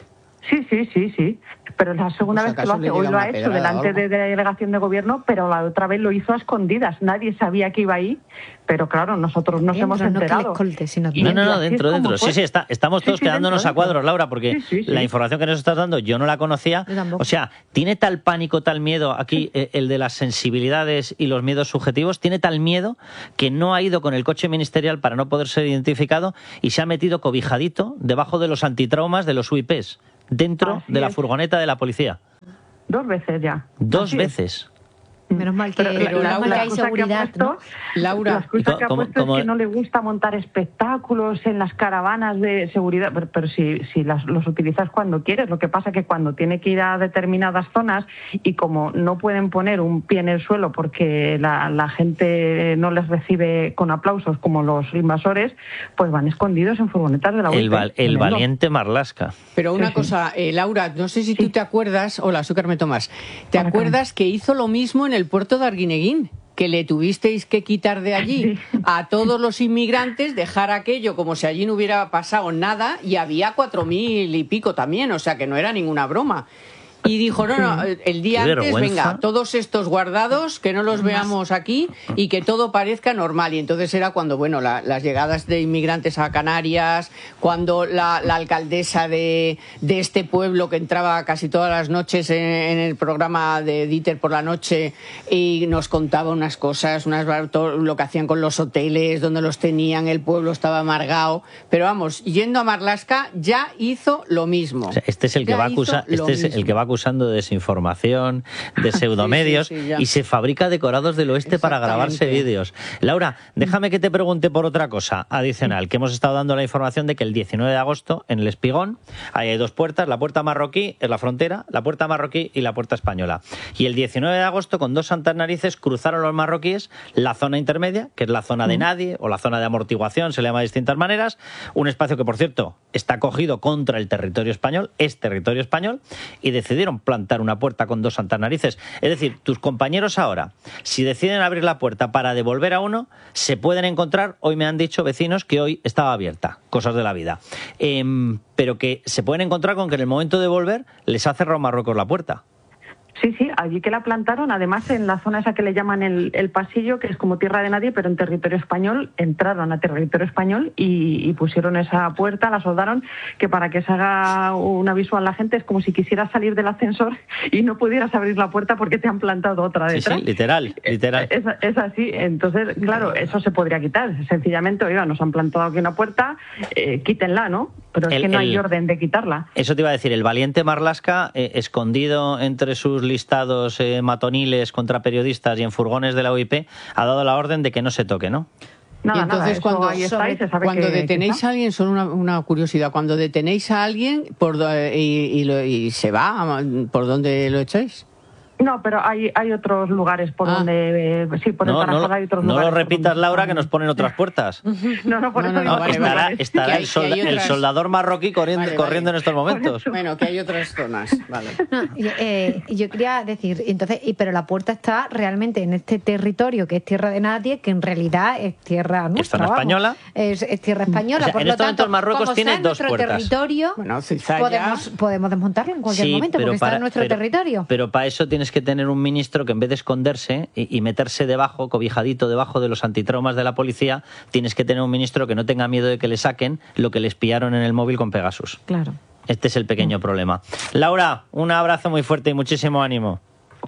Sí, sí, sí, sí. Pero la segunda Pues vez que lo acaso le hace, hoy llega lo ha una hecho pedrada o delante algo. de, de la delegación de gobierno, pero la otra vez lo hizo a escondidas. Nadie sabía que iba ahí, pero claro, nosotros nos hemos enterado. Y No, no, no, así es dentro, como dentro. fue. Sí, sí, está, estamos Sí, todos sí, quedándonos dentro, a cuadros, dentro. Laura, porque Sí, sí, sí. la información que nos estás dando yo no la conocía. O sea, ¿tiene tal pánico, tal miedo aquí eh, el de las sensibilidades y los miedos subjetivos? ¿Tiene tal miedo que no ha ido con el coche ministerial para no poder ser identificado y se ha metido cobijadito debajo de los antitraumas de los U I Ps, dentro Así de la es. furgoneta de la policía? Dos veces ya. Dos Así es. veces. Menos mal que, Pero la- menos la- mal que la hay excusa que ha seguridad, puesto- ¿no? La Laura, excusa que ha como- puesto como- es que no le gusta montar espectáculos en las caravanas de seguridad, pero, pero si, si las, los utilizas cuando quieres. Lo que pasa que cuando tiene que ir a determinadas zonas y como no pueden poner un pie en el suelo porque la, la gente no les recibe con aplausos como los invasores, pues van escondidos en furgonetas de la U I P. El, val- el Tremendo. valiente Marlaska. Pero una Sí, sí. cosa, eh, Laura, no sé si tú te acuerdas, hola, soy Carmen Tomás, ¿te acuerdas que hizo lo mismo en el puerto de Arguineguín? Que le tuvisteis que quitar de allí a todos los inmigrantes, dejar aquello como si allí no hubiera pasado nada, y había cuatro mil y pico también, o sea que no era ninguna broma. Y dijo, no, no, el día Qué antes, vergüenza. venga, todos estos guardados, que no los veamos aquí y que todo parezca normal. Y entonces era cuando, bueno, la- las llegadas de inmigrantes a Canarias, cuando la, la alcaldesa de, de este pueblo que entraba casi todas las noches en, en el programa de Dieter por la noche y nos contaba unas cosas, unas bar- todo lo que hacían con los hoteles, donde los tenían, el pueblo estaba amargado. Pero vamos, yendo a Marlaska ya hizo lo mismo. O sea, este es el que Ya va hizo acusa- lo este es el mismo. que va acusando de desinformación, de pseudomedios, Sí, sí, sí, ya. y se fabrica decorados del oeste para grabarse Exactamente. vídeos. Laura, déjame que te pregunte por otra cosa adicional, que hemos estado dando la información de que el diecinueve de agosto en el Espigón ahí hay dos puertas, la puerta marroquí es la frontera, la puerta marroquí y la puerta española. Y el diecinueve de agosto, con dos santas narices, cruzaron los marroquíes la zona intermedia, que es la zona de nadie o la zona de amortiguación, se le llama de distintas maneras, un espacio que, por cierto, está cogido contra el territorio español, es territorio español, y decidieron plantar una puerta con dos santas narices. Es decir, tus compañeros ahora, si deciden abrir la puerta para devolver a uno, se pueden encontrar, hoy me han dicho vecinos que hoy estaba abierta, cosas de la vida, Em, pero que se pueden encontrar con que en el momento de volver les ha cerrado Marruecos la puerta. Sí, sí, allí que la plantaron, además en la zona esa que le llaman el, el pasillo, que es como tierra de nadie, pero en territorio español, entraron a territorio español y, y pusieron esa puerta, la soldaron, que para que se haga una visual la gente es como si quisieras salir del ascensor y no pudieras abrir la puerta porque te han plantado otra Sí, detrás. sí, literal, literal. Es, es así, entonces, claro, eso se podría quitar. Sencillamente, oiga, nos han plantado aquí una puerta, eh, quítenla, ¿no? Pero es El- que no hay el- orden de quitarla. Eso te iba a decir, el valiente Marlaska, eh, escondido entre sus listados eh, matoniles contra periodistas y en furgones de la U I P, ha dado la orden de que no se toque, ¿no? Nada, y entonces nada, eso cuando, ahí está y se sabe cuando que- que detenéis está. a alguien, solo una, una curiosidad, cuando detenéis a alguien por do- y, y lo- y se va, ¿por dónde lo echáis? No, pero hay, hay otros lugares por donde... eh, sí, por el No, no, Tarajal lo- hay otros no lugares. lo repitas, Laura, que nos ponen otras puertas. No, no, por eso digo No, que- estará que estará hay- el, solda- que hay el otras- soldador marroquí corriendo, Vale, corriendo vale. en estos momentos. Bueno, que hay otras zonas, vale. No, y, eh, yo quería decir, entonces, y, pero la puerta está realmente en este territorio que es tierra de nadie, que en realidad es tierra nuestra. zona vamos. española. Es, es tierra española. O sea, por en lo estos tanto, momentos Marruecos como tiene está en dos nuestro puertas. territorio, Bueno, Cizalla- podemos, podemos desmontarlo en cualquier Sí, momento, pero porque está para- en nuestro pero- territorio. Pero para eso tienes que tener un ministro que en vez de esconderse y, y meterse debajo, cobijadito debajo de los antitraumas de la policía, tienes que tener un ministro que no tenga miedo de que le saquen lo que les pillaron en el móvil con Pegasus. Claro. Este es el pequeño problema. Laura, un abrazo muy fuerte y muchísimo ánimo.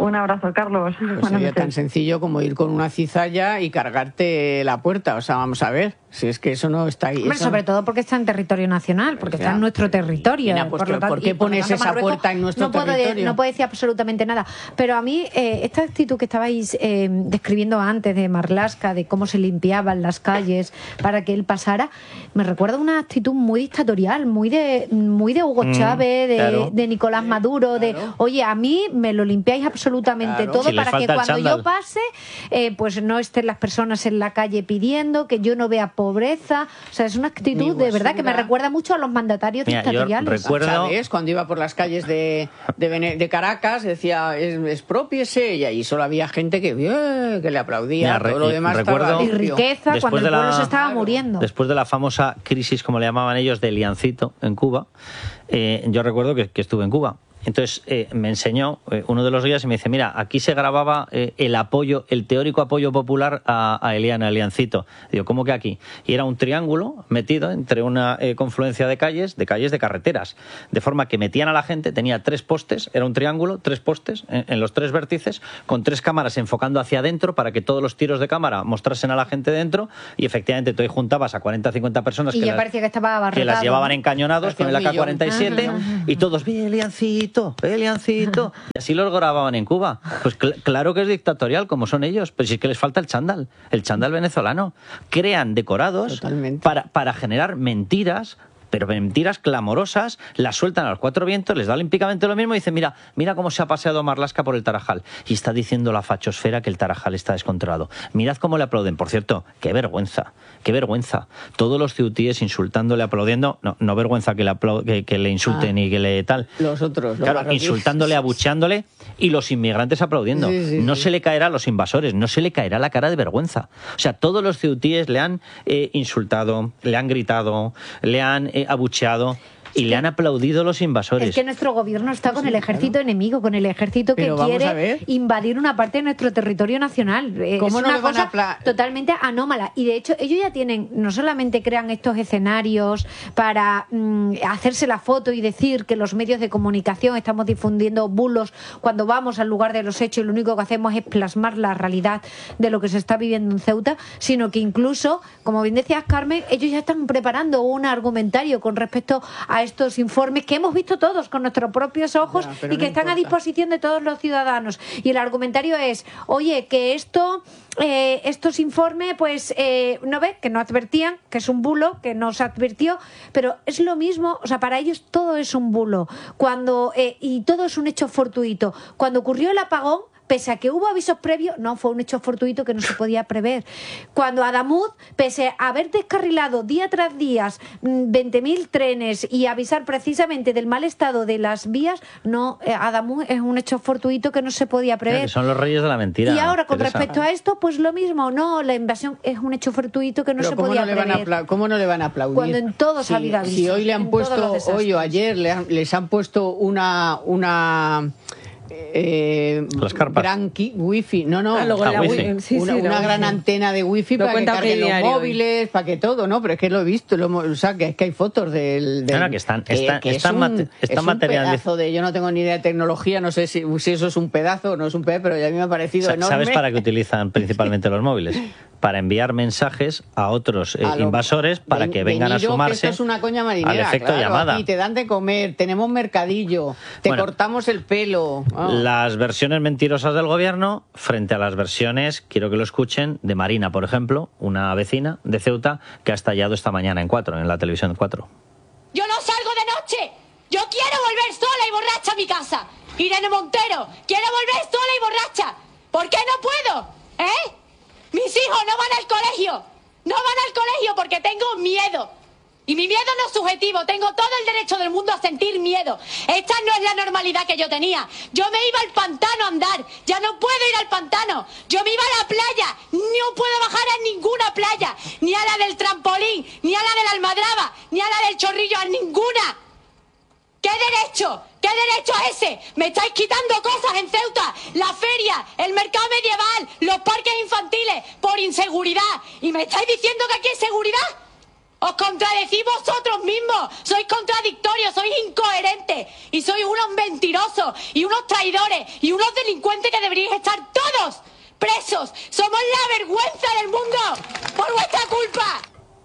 Un abrazo, Carlos. Pues sería tan sencillo como ir con una cizalla y cargarte la puerta. O sea, vamos a ver, si es que eso no está ahí. Hombre, eso... sobre todo porque está en territorio nacional, porque está en nuestro territorio. Mira, pues, por, lo tanto, ¿por qué por pones tanto, esa puerta en nuestro no puedo, territorio? No puedo decir absolutamente nada. Pero a mí, eh, esta actitud que estabais eh, describiendo antes de Marlaska, de cómo se limpiaban las calles para que él pasara, me recuerda una actitud muy dictatorial, muy de muy de Hugo Mm, Chávez, de, claro. de Nicolás Maduro, de, oye, a mí me lo limpiáis absolutamente Claro. todo Si les para que falta el cuando chándal. yo pase, eh, pues no estén las personas en la calle pidiendo, que yo no vea pobreza. O sea, es una actitud de verdad que me recuerda mucho a los mandatarios Mira, yo dictatoriales. recuerdo- ¿Sabes? Cuando iba por las calles de, de, Vene- de Caracas, decía, es, expropiese, y ahí solo había gente que, "Bien", que le aplaudía. Mira, re- todo lo demás recuerdo- estaba Y limpio. riqueza Después cuando el de la- pueblo se estaba muriendo. Después de la famosa crisis, como le llamaban ellos, de Liancito en Cuba, eh, yo recuerdo que, que estuve en Cuba. Entonces eh, me enseñó eh, uno de los guías y me dice, mira, aquí se grababa eh, el apoyo, el teórico apoyo popular a, a Eliana, a Eliancito. Digo, ¿cómo que aquí? Y era un triángulo metido entre una eh, confluencia de calles, de calles de carreteras, de forma que metían a la gente, tenía tres postes, era un triángulo, tres postes en, en los tres vértices, con tres cámaras enfocando hacia adentro para que todos los tiros de cámara mostrasen a la gente dentro, y efectivamente tú ahí juntabas a cuarenta o cincuenta personas Y que ya las, parecía que estaba abarrotado. que las llevaban encañonados con el A K cuarenta y siete Ajá. y todos, bien, Eliancito, Eliancito. Y así los grababan en Cuba. Pues cl- claro que es dictatorial, como son ellos, pero si es que les falta el chándal, el chándal venezolano. Crean decorados para, para generar mentiras, pero mentiras clamorosas, las sueltan a los cuatro vientos, les da olímpicamente lo mismo y dicen, mira, mira cómo se ha paseado Marlaska por el Tarajal. Y está diciendo la fachosfera que el Tarajal está descontrolado. Mirad cómo le aplauden. Por cierto, qué vergüenza, qué vergüenza. Todos los ceutíes insultándole, aplaudiendo, no, no vergüenza que le, aplau- que, que le insulten Ah. y que le tal. Los otros, los Claro, marroquíes. insultándole, abucheándole, y los inmigrantes aplaudiendo. Sí, sí, no sí. se le caerá a los invasores, no se le caerá la cara de vergüenza. O sea, todos los ceutíes le han eh, insultado, le han gritado, le han eh, abucheado y le han aplaudido los invasores. Es que nuestro gobierno está con el ejército enemigo, con el ejército que Pero vamos a quiere ver. invadir una parte de nuestro territorio nacional. Eh, ¿Cómo es no una le van cosa a apla- totalmente anómala. Y de hecho, ellos ya tienen, no solamente crean estos escenarios para mm, hacerse la foto y decir que los medios de comunicación estamos difundiendo bulos cuando vamos al lugar de los hechos y lo único que hacemos es plasmar la realidad de lo que se está viviendo en Ceuta, sino que incluso, como bien decías, Carmen, ellos ya están preparando un argumentario con respecto a estos informes que hemos visto todos con nuestros propios ojos Ya, pero y que no están a importa. disposición de todos los ciudadanos. Y el argumentario es, oye, que esto, eh, estos informes, pues, eh, no ve, que no advertían, que es un bulo, que no se advirtió, pero es lo mismo, o sea, para ellos todo es un bulo. Cuando, eh, y todo es un hecho fortuito. Cuando ocurrió el apagón, pese a que hubo avisos previos, no, fue un hecho fortuito que no se podía prever. Cuando Adamud, pese a haber descarrilado día tras día mm, veinte mil trenes y avisar precisamente del mal estado de las vías, no, eh, Adamud es un hecho fortuito que no se podía prever. Que son los reyes de la mentira. Y ahora, con Teresa. respecto a esto, pues lo mismo, no, la invasión es un hecho fortuito que no Pero se ¿cómo podía no, le van a prever. apla- ¿Cómo no le van a aplaudir? Cuando en todo si, ha habido avisos, si hoy le han en todos los puesto, desastres. hoy o ayer le han- les han puesto una... una eh, Las carpas. gran ki- wifi, no, no, Ah, luego Ah, la wifi. wi- sí, una, sí, una la gran wifi. antena de wifi Lo para que cuenta carguen los Diario hoy. móviles, para que todo, ¿no? Pero es que lo he visto, lo hemos- o sea, que es que hay fotos del... del- No, no, que están- están- es están un- mate- están es un materializ- pedazo de... Yo no tengo ni idea de tecnología, no sé si, si eso es un pedazo o no es un pedazo, pero ya a mí me ha parecido Sa- enorme. ¿Sabes para qué utilizan principalmente los móviles? Para enviar mensajes a otros eh, A lo- invasores para Ven- que vengan a venido, que sumarse esto es una coña marinera, al efecto claro, llamada. aquí te dan de comer, tenemos mercadillo, te Bueno. cortamos el pelo. Ah. Las versiones mentirosas del gobierno frente a las versiones, quiero que lo escuchen, de Marina, por ejemplo, una vecina de Ceuta que ha estallado esta mañana en cuatro, en la televisión cuatro. Yo no salgo de noche. Yo quiero volver sola y borracha a mi casa. Irene Montero, quiero volver sola y borracha. ¿Por qué no puedo? ¿Eh? Mis hijos no van al colegio. No van al colegio porque tengo miedo. Y mi miedo no es subjetivo. Tengo todo el derecho del mundo a sentir miedo. Esta no es la normalidad que yo tenía. Yo me iba al pantano a andar. Ya no puedo ir al pantano. Yo me iba a la playa. No puedo bajar a ninguna playa. Ni a la del trampolín, ni a la de la Almadraba, ni a la del Chorrillo, a ninguna. ¿Qué derecho? ¿Qué derecho es ese? Me estáis quitando cosas en Ceuta. La feria, el mercado medieval, los parques infantiles, por inseguridad. ¿Y me estáis diciendo que aquí hay seguridad? Os contradecís vosotros mismos. Sois contradictorios, sois incoherentes. Y sois unos mentirosos, y unos traidores, y unos delincuentes que deberíais estar todos presos. Somos la vergüenza del mundo por vuestra culpa.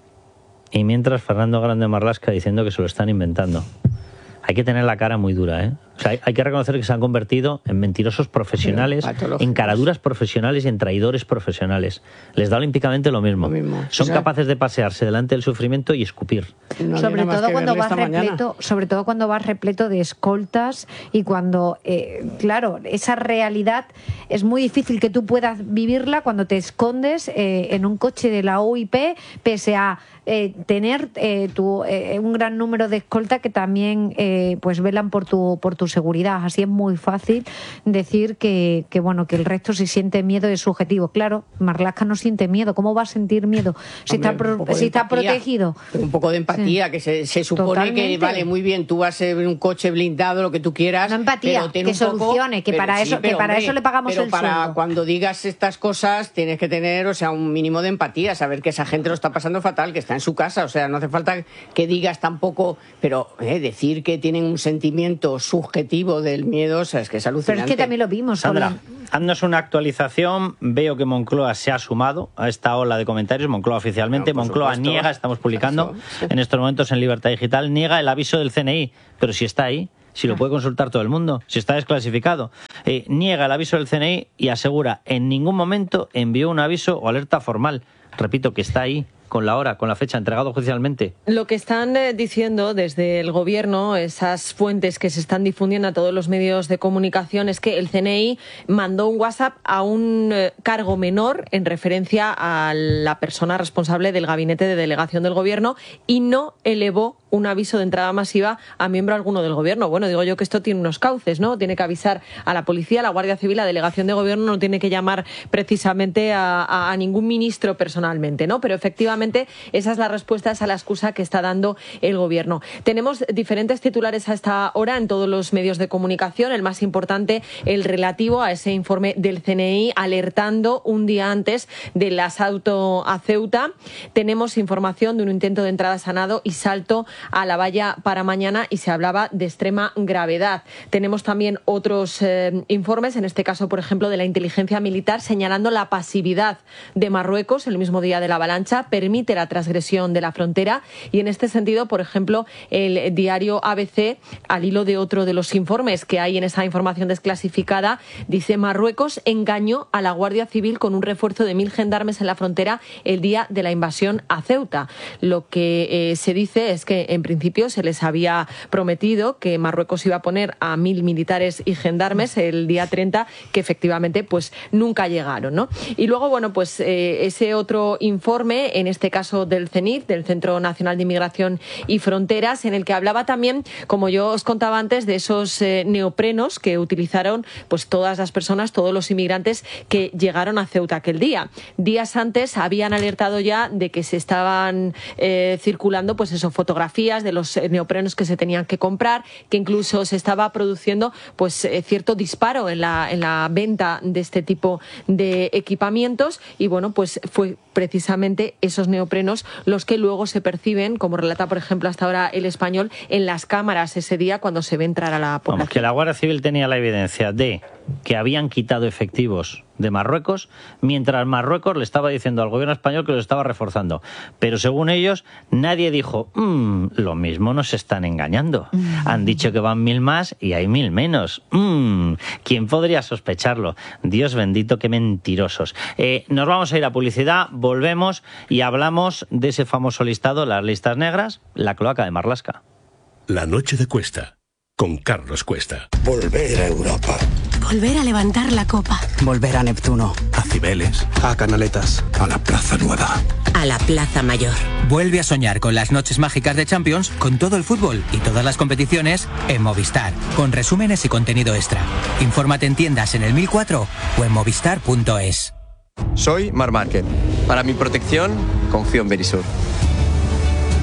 Y mientras Fernando Grande Marlaska diciendo que se lo están inventando. Hay que tener la cara muy dura, ¿eh? O sea, hay, hay que reconocer que se han convertido en mentirosos profesionales, en caraduras profesionales y en traidores profesionales. Les da olímpicamente lo mismo. Lo mismo. Son o sea, capaces de pasearse delante del sufrimiento y escupir. No sobre todo cuando vas repleto, sobre todo cuando vas repleto de escoltas y cuando, eh, claro, esa realidad es muy difícil que tú puedas vivirla cuando te escondes eh, en un coche de la O I P, pese a eh, tener eh, tu, eh, un gran número de escolta que también eh, pues velan por tu por tu seguridad. Así es muy fácil decir que, que bueno que el resto si siente miedo es subjetivo. Claro, Marlaska no siente miedo. ¿Cómo va a sentir miedo si Hombre, está pro, si está protegido? Un poco de empatía, sí. que se, se supone Totalmente. que vale muy bien, tú vas en un coche blindado, lo que tú quieras. No empatía, pero que solucione, poco, que para eso, sí, que para hombre, eso le pagamos pero el para sueldo. Cuando digas estas cosas tienes que tener, o sea, un mínimo de empatía, saber que esa gente lo está pasando fatal, que está en su casa, o sea, no hace falta que digas tampoco, pero eh, decir que tienen un sentimiento subjetivo del miedo, o sea, es que es alucinante. Pero es que también lo vimos. Sandra, haznos una actualización. Veo que Moncloa se ha sumado a esta ola de comentarios. Moncloa oficialmente, no, Moncloa supuesto. niega, estamos publicando Eso. en estos momentos en Libertad Digital, niega el aviso del C N I, pero si está ahí, si lo puede consultar todo el mundo, si está desclasificado. Eh, niega el aviso del C N I y asegura en ningún momento envió un aviso o alerta formal. Repito, que está ahí, con la hora, con la fecha, entregado oficialmente. Lo que están eh, diciendo desde el gobierno, esas fuentes que se están difundiendo a todos los medios de comunicación, es que el C N I mandó un WhatsApp a un eh, cargo menor en referencia a la persona responsable del gabinete de delegación del gobierno y no elevó un aviso de entrada masiva a miembro alguno del gobierno. Bueno, digo yo que esto tiene unos cauces, ¿no? Tiene que avisar a la policía, a la Guardia Civil, a la delegación de gobierno, no tiene que llamar precisamente a, a, a ningún ministro personalmente, ¿no? Pero efectivamente esa es la respuesta, esa es la excusa que está dando el gobierno. Tenemos diferentes titulares a esta hora en todos los medios de comunicación. El más importante, el relativo a ese informe del C N I alertando un día antes del asalto a Ceuta. Tenemos información de un intento de entrada sanado y salto a la valla para mañana y se hablaba de extrema gravedad. Tenemos también otros eh, informes, en este caso, por ejemplo, de la inteligencia militar, señalando la pasividad de Marruecos el mismo día de la avalancha, permite la transgresión de la frontera y en este sentido, por ejemplo, el diario A B C, al hilo de otro de los informes que hay en esa información desclasificada, dice: Marruecos engañó a la Guardia Civil con un refuerzo de mil gendarmes en la frontera el día de la invasión a Ceuta. Lo que eh, se dice es que en principio se les había prometido que Marruecos iba a poner a mil militares y gendarmes el día treinta, que efectivamente pues nunca llegaron, ¿no? Y luego, bueno, pues eh, ese otro informe, en este caso del C N I F, del Centro Nacional de Inmigración y Fronteras, en el que hablaba también, como yo os contaba antes, de esos eh, neoprenos que utilizaron pues todas las personas, todos los inmigrantes que llegaron a Ceuta aquel día. Días antes habían alertado ya de que se estaban eh, circulando pues eso, fotografías de los neoprenos que se tenían que comprar, que incluso se estaba produciendo pues eh, cierto disparo en la, en la venta de este tipo de equipamientos y bueno, pues fue precisamente esos neoprenos los que luego se perciben, como relata por ejemplo hasta ahora El Español, en las cámaras ese día cuando se ve entrar a la población. Vamos, que la Guardia Civil tenía la evidencia de que habían quitado efectivos de Marruecos, mientras Marruecos le estaba diciendo al gobierno español que los estaba reforzando. Pero según ellos, nadie dijo, mmm, lo mismo nos están engañando. Mm. Han dicho que van mil más y hay mil menos. Mmm, ¿quién podría sospecharlo? Dios bendito, qué mentirosos. Eh, nos vamos a ir a publicidad, volvemos y hablamos de ese famoso listado, las listas negras, la cloaca de Marlaska. La noche de Cuesta, con Carlos Cuesta. Volver a Europa. Volver a levantar la copa. Volver a Neptuno. A Cibeles. A Canaletas. A la Plaza Nueva. A la Plaza Mayor. Vuelve a soñar con las noches mágicas de Champions, con todo el fútbol y todas las competiciones en Movistar, con resúmenes y contenido extra. Infórmate en tiendas en el mil cuatro o en movistar punto es. Soy Marc Márquez. Para mi protección, confío en Verisur.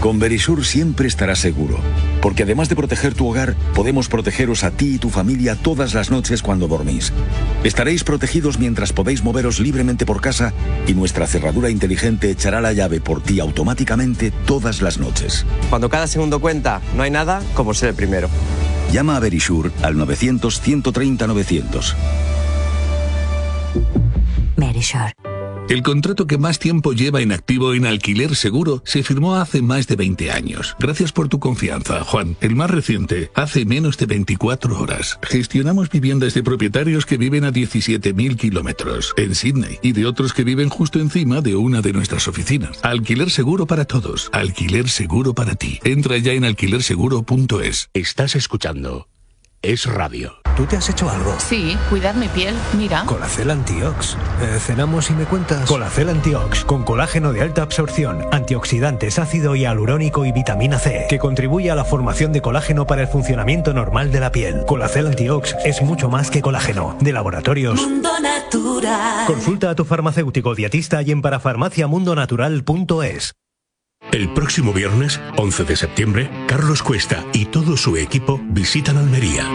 Con Verisur siempre estarás seguro, porque además de proteger tu hogar, podemos protegeros a ti y tu familia todas las noches cuando dormís. Estaréis protegidos mientras podéis moveros libremente por casa y nuestra cerradura inteligente echará la llave por ti automáticamente todas las noches. Cuando cada segundo cuenta, no hay nada como ser el primero. Llama a Verisur al novecientos, ciento treinta, novecientos. Verisur. El contrato que más tiempo lleva en activo en Alquiler Seguro se firmó hace más de veinte años. Gracias por tu confianza, Juan. El más reciente, hace menos de veinticuatro horas. Gestionamos viviendas de propietarios que viven a diecisiete mil kilómetros en Sydney y de otros que viven justo encima de una de nuestras oficinas. Alquiler Seguro para todos. Alquiler Seguro para ti. Entra ya en alquiler seguro punto es. Estás escuchando Es Radio. ¿Tú te has hecho algo? Sí, cuidar mi piel, mira. Colacel Antiox. Eh, cenamos y me cuentas. Colacel Antiox, con colágeno de alta absorción, antioxidantes, ácido hialurónico y vitamina C, que contribuye a la formación de colágeno para el funcionamiento normal de la piel. Colacel Antiox es mucho más que colágeno. De Laboratorios Mundo Natural. Consulta a tu farmacéutico dietista y en parafarmacia mundo natural punto es. El próximo viernes, once de septiembre, Carlos Cuesta y todo su equipo visitan Almería.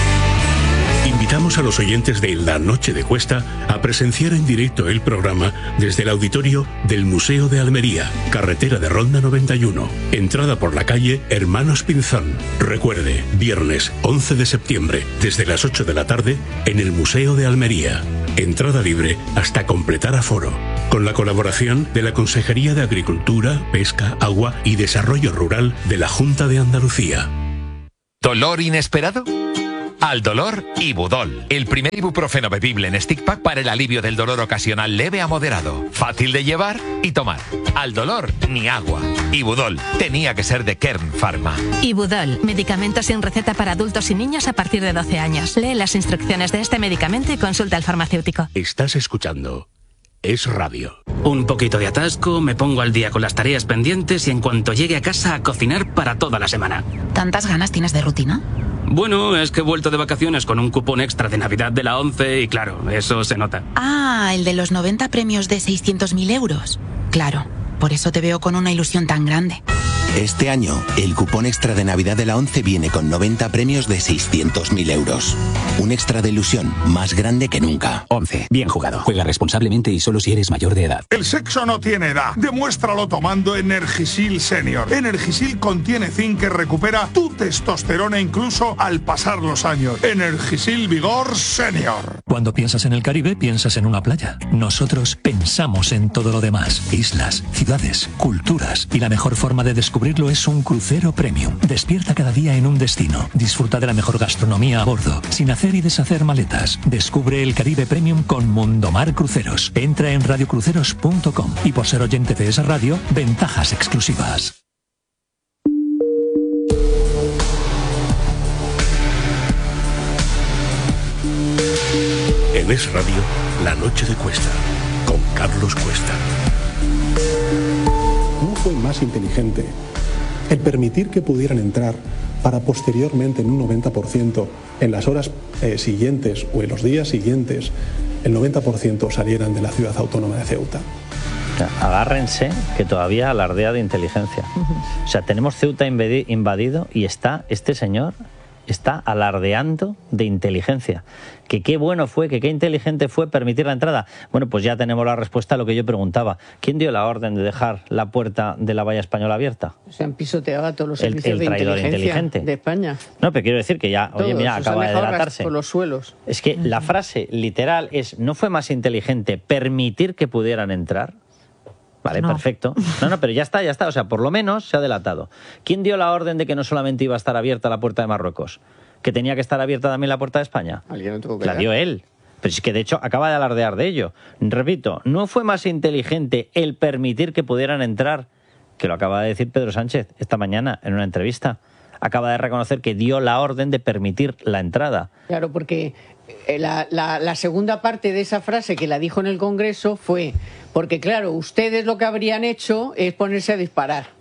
Invitamos a los oyentes de La Noche de Cuesta a presenciar en directo el programa desde el auditorio del Museo de Almería, carretera de Ronda noventa y uno, entrada por la calle Hermanos Pinzón. Recuerde, viernes once de septiembre, desde las ocho de la tarde, en el Museo de Almería. Entrada libre hasta completar aforo. Con la colaboración de la Consejería de Agricultura, Pesca, Agua y Desarrollo Rural de la Junta de Andalucía. ¿Dolor inesperado? Al dolor, Ibudol, el primer ibuprofeno bebible en stick pack para el alivio del dolor ocasional leve a moderado. Fácil de llevar y tomar. Al dolor, ni agua. Ibudol, tenía que ser de Kern Pharma. Ibudol, medicamento sin receta para adultos y niños a partir de doce años. Lee las instrucciones de este medicamento y consulta al farmacéutico. Estás escuchando Es Radio. Un poquito de atasco, me pongo al día con las tareas pendientes y en cuanto llegue a casa a cocinar para toda la semana. ¿Tantas ganas tienes de rutina? Bueno, es que he vuelto de vacaciones con un cupón extra de Navidad de la ONCE y claro, eso se nota. Ah, el de los noventa premios de seiscientos mil euros. Claro, por eso te veo con una ilusión tan grande. Este año, el cupón extra de Navidad de la ONCE viene con noventa premios de seiscientos mil euros. Un extra de ilusión más grande que nunca. ONCE. Bien jugado. Juega responsablemente y solo si eres mayor de edad. El sexo no tiene edad. Demuéstralo tomando Energisil Senior. Energisil contiene zinc que recupera tu testosterona incluso al pasar los años. Energisil Vigor Senior. Cuando piensas en el Caribe, piensas en una playa. Nosotros pensamos en todo lo demás. Islas, ciudades, culturas. Y la mejor forma de descubrir Descubrirlo es un crucero premium. Despierta cada día en un destino. Disfruta de la mejor gastronomía a bordo, sin hacer y deshacer maletas. Descubre el Caribe Premium con Mundomar Cruceros. Entra en radio cruceros punto com y por ser oyente de esa radio, ventajas exclusivas. En Es Radio, La Noche de Cuesta, con Carlos Cuesta. No fue más inteligente el permitir que pudieran entrar para posteriormente en un noventa por ciento en las horas eh, siguientes o en los días siguientes el noventa por ciento salieran de la ciudad autónoma de Ceuta. O sea, agárrense que todavía alardea de inteligencia. Uh-huh. O sea, tenemos Ceuta invadido y está este señor está alardeando de inteligencia. Que qué bueno fue, que qué inteligente fue permitir la entrada. Bueno, pues ya tenemos la respuesta a lo que yo preguntaba. ¿Quién dio la orden de dejar la puerta de la valla española abierta? Se han pisoteado a todos los el, servicios el de traidor inteligencia inteligente de España. No, pero quiero decir que ya, todos, oye, mira, acaba de delatarse. Por los suelos. Es que uh-huh. la frase literal es, ¿no fue más inteligente permitir que pudieran entrar? Vale, no. Perfecto. No, no, pero ya está, ya está. O sea, por lo menos se ha delatado. ¿Quién dio la orden de que no solamente iba a estar abierta la puerta de Marruecos, que tenía que estar abierta también la puerta de España? ¿Alguien no tuvo que la dar? dio él. Pero es que de hecho acaba de alardear de ello. Repito, ¿no fue más inteligente el permitir que pudieran entrar? Que lo acaba de decir Pedro Sánchez esta mañana en una entrevista. Acaba de reconocer que dio la orden de permitir la entrada. Claro, porque la, la, la segunda parte de esa frase que la dijo en el Congreso fue, porque claro, ustedes lo que habrían hecho es ponerse a disparar.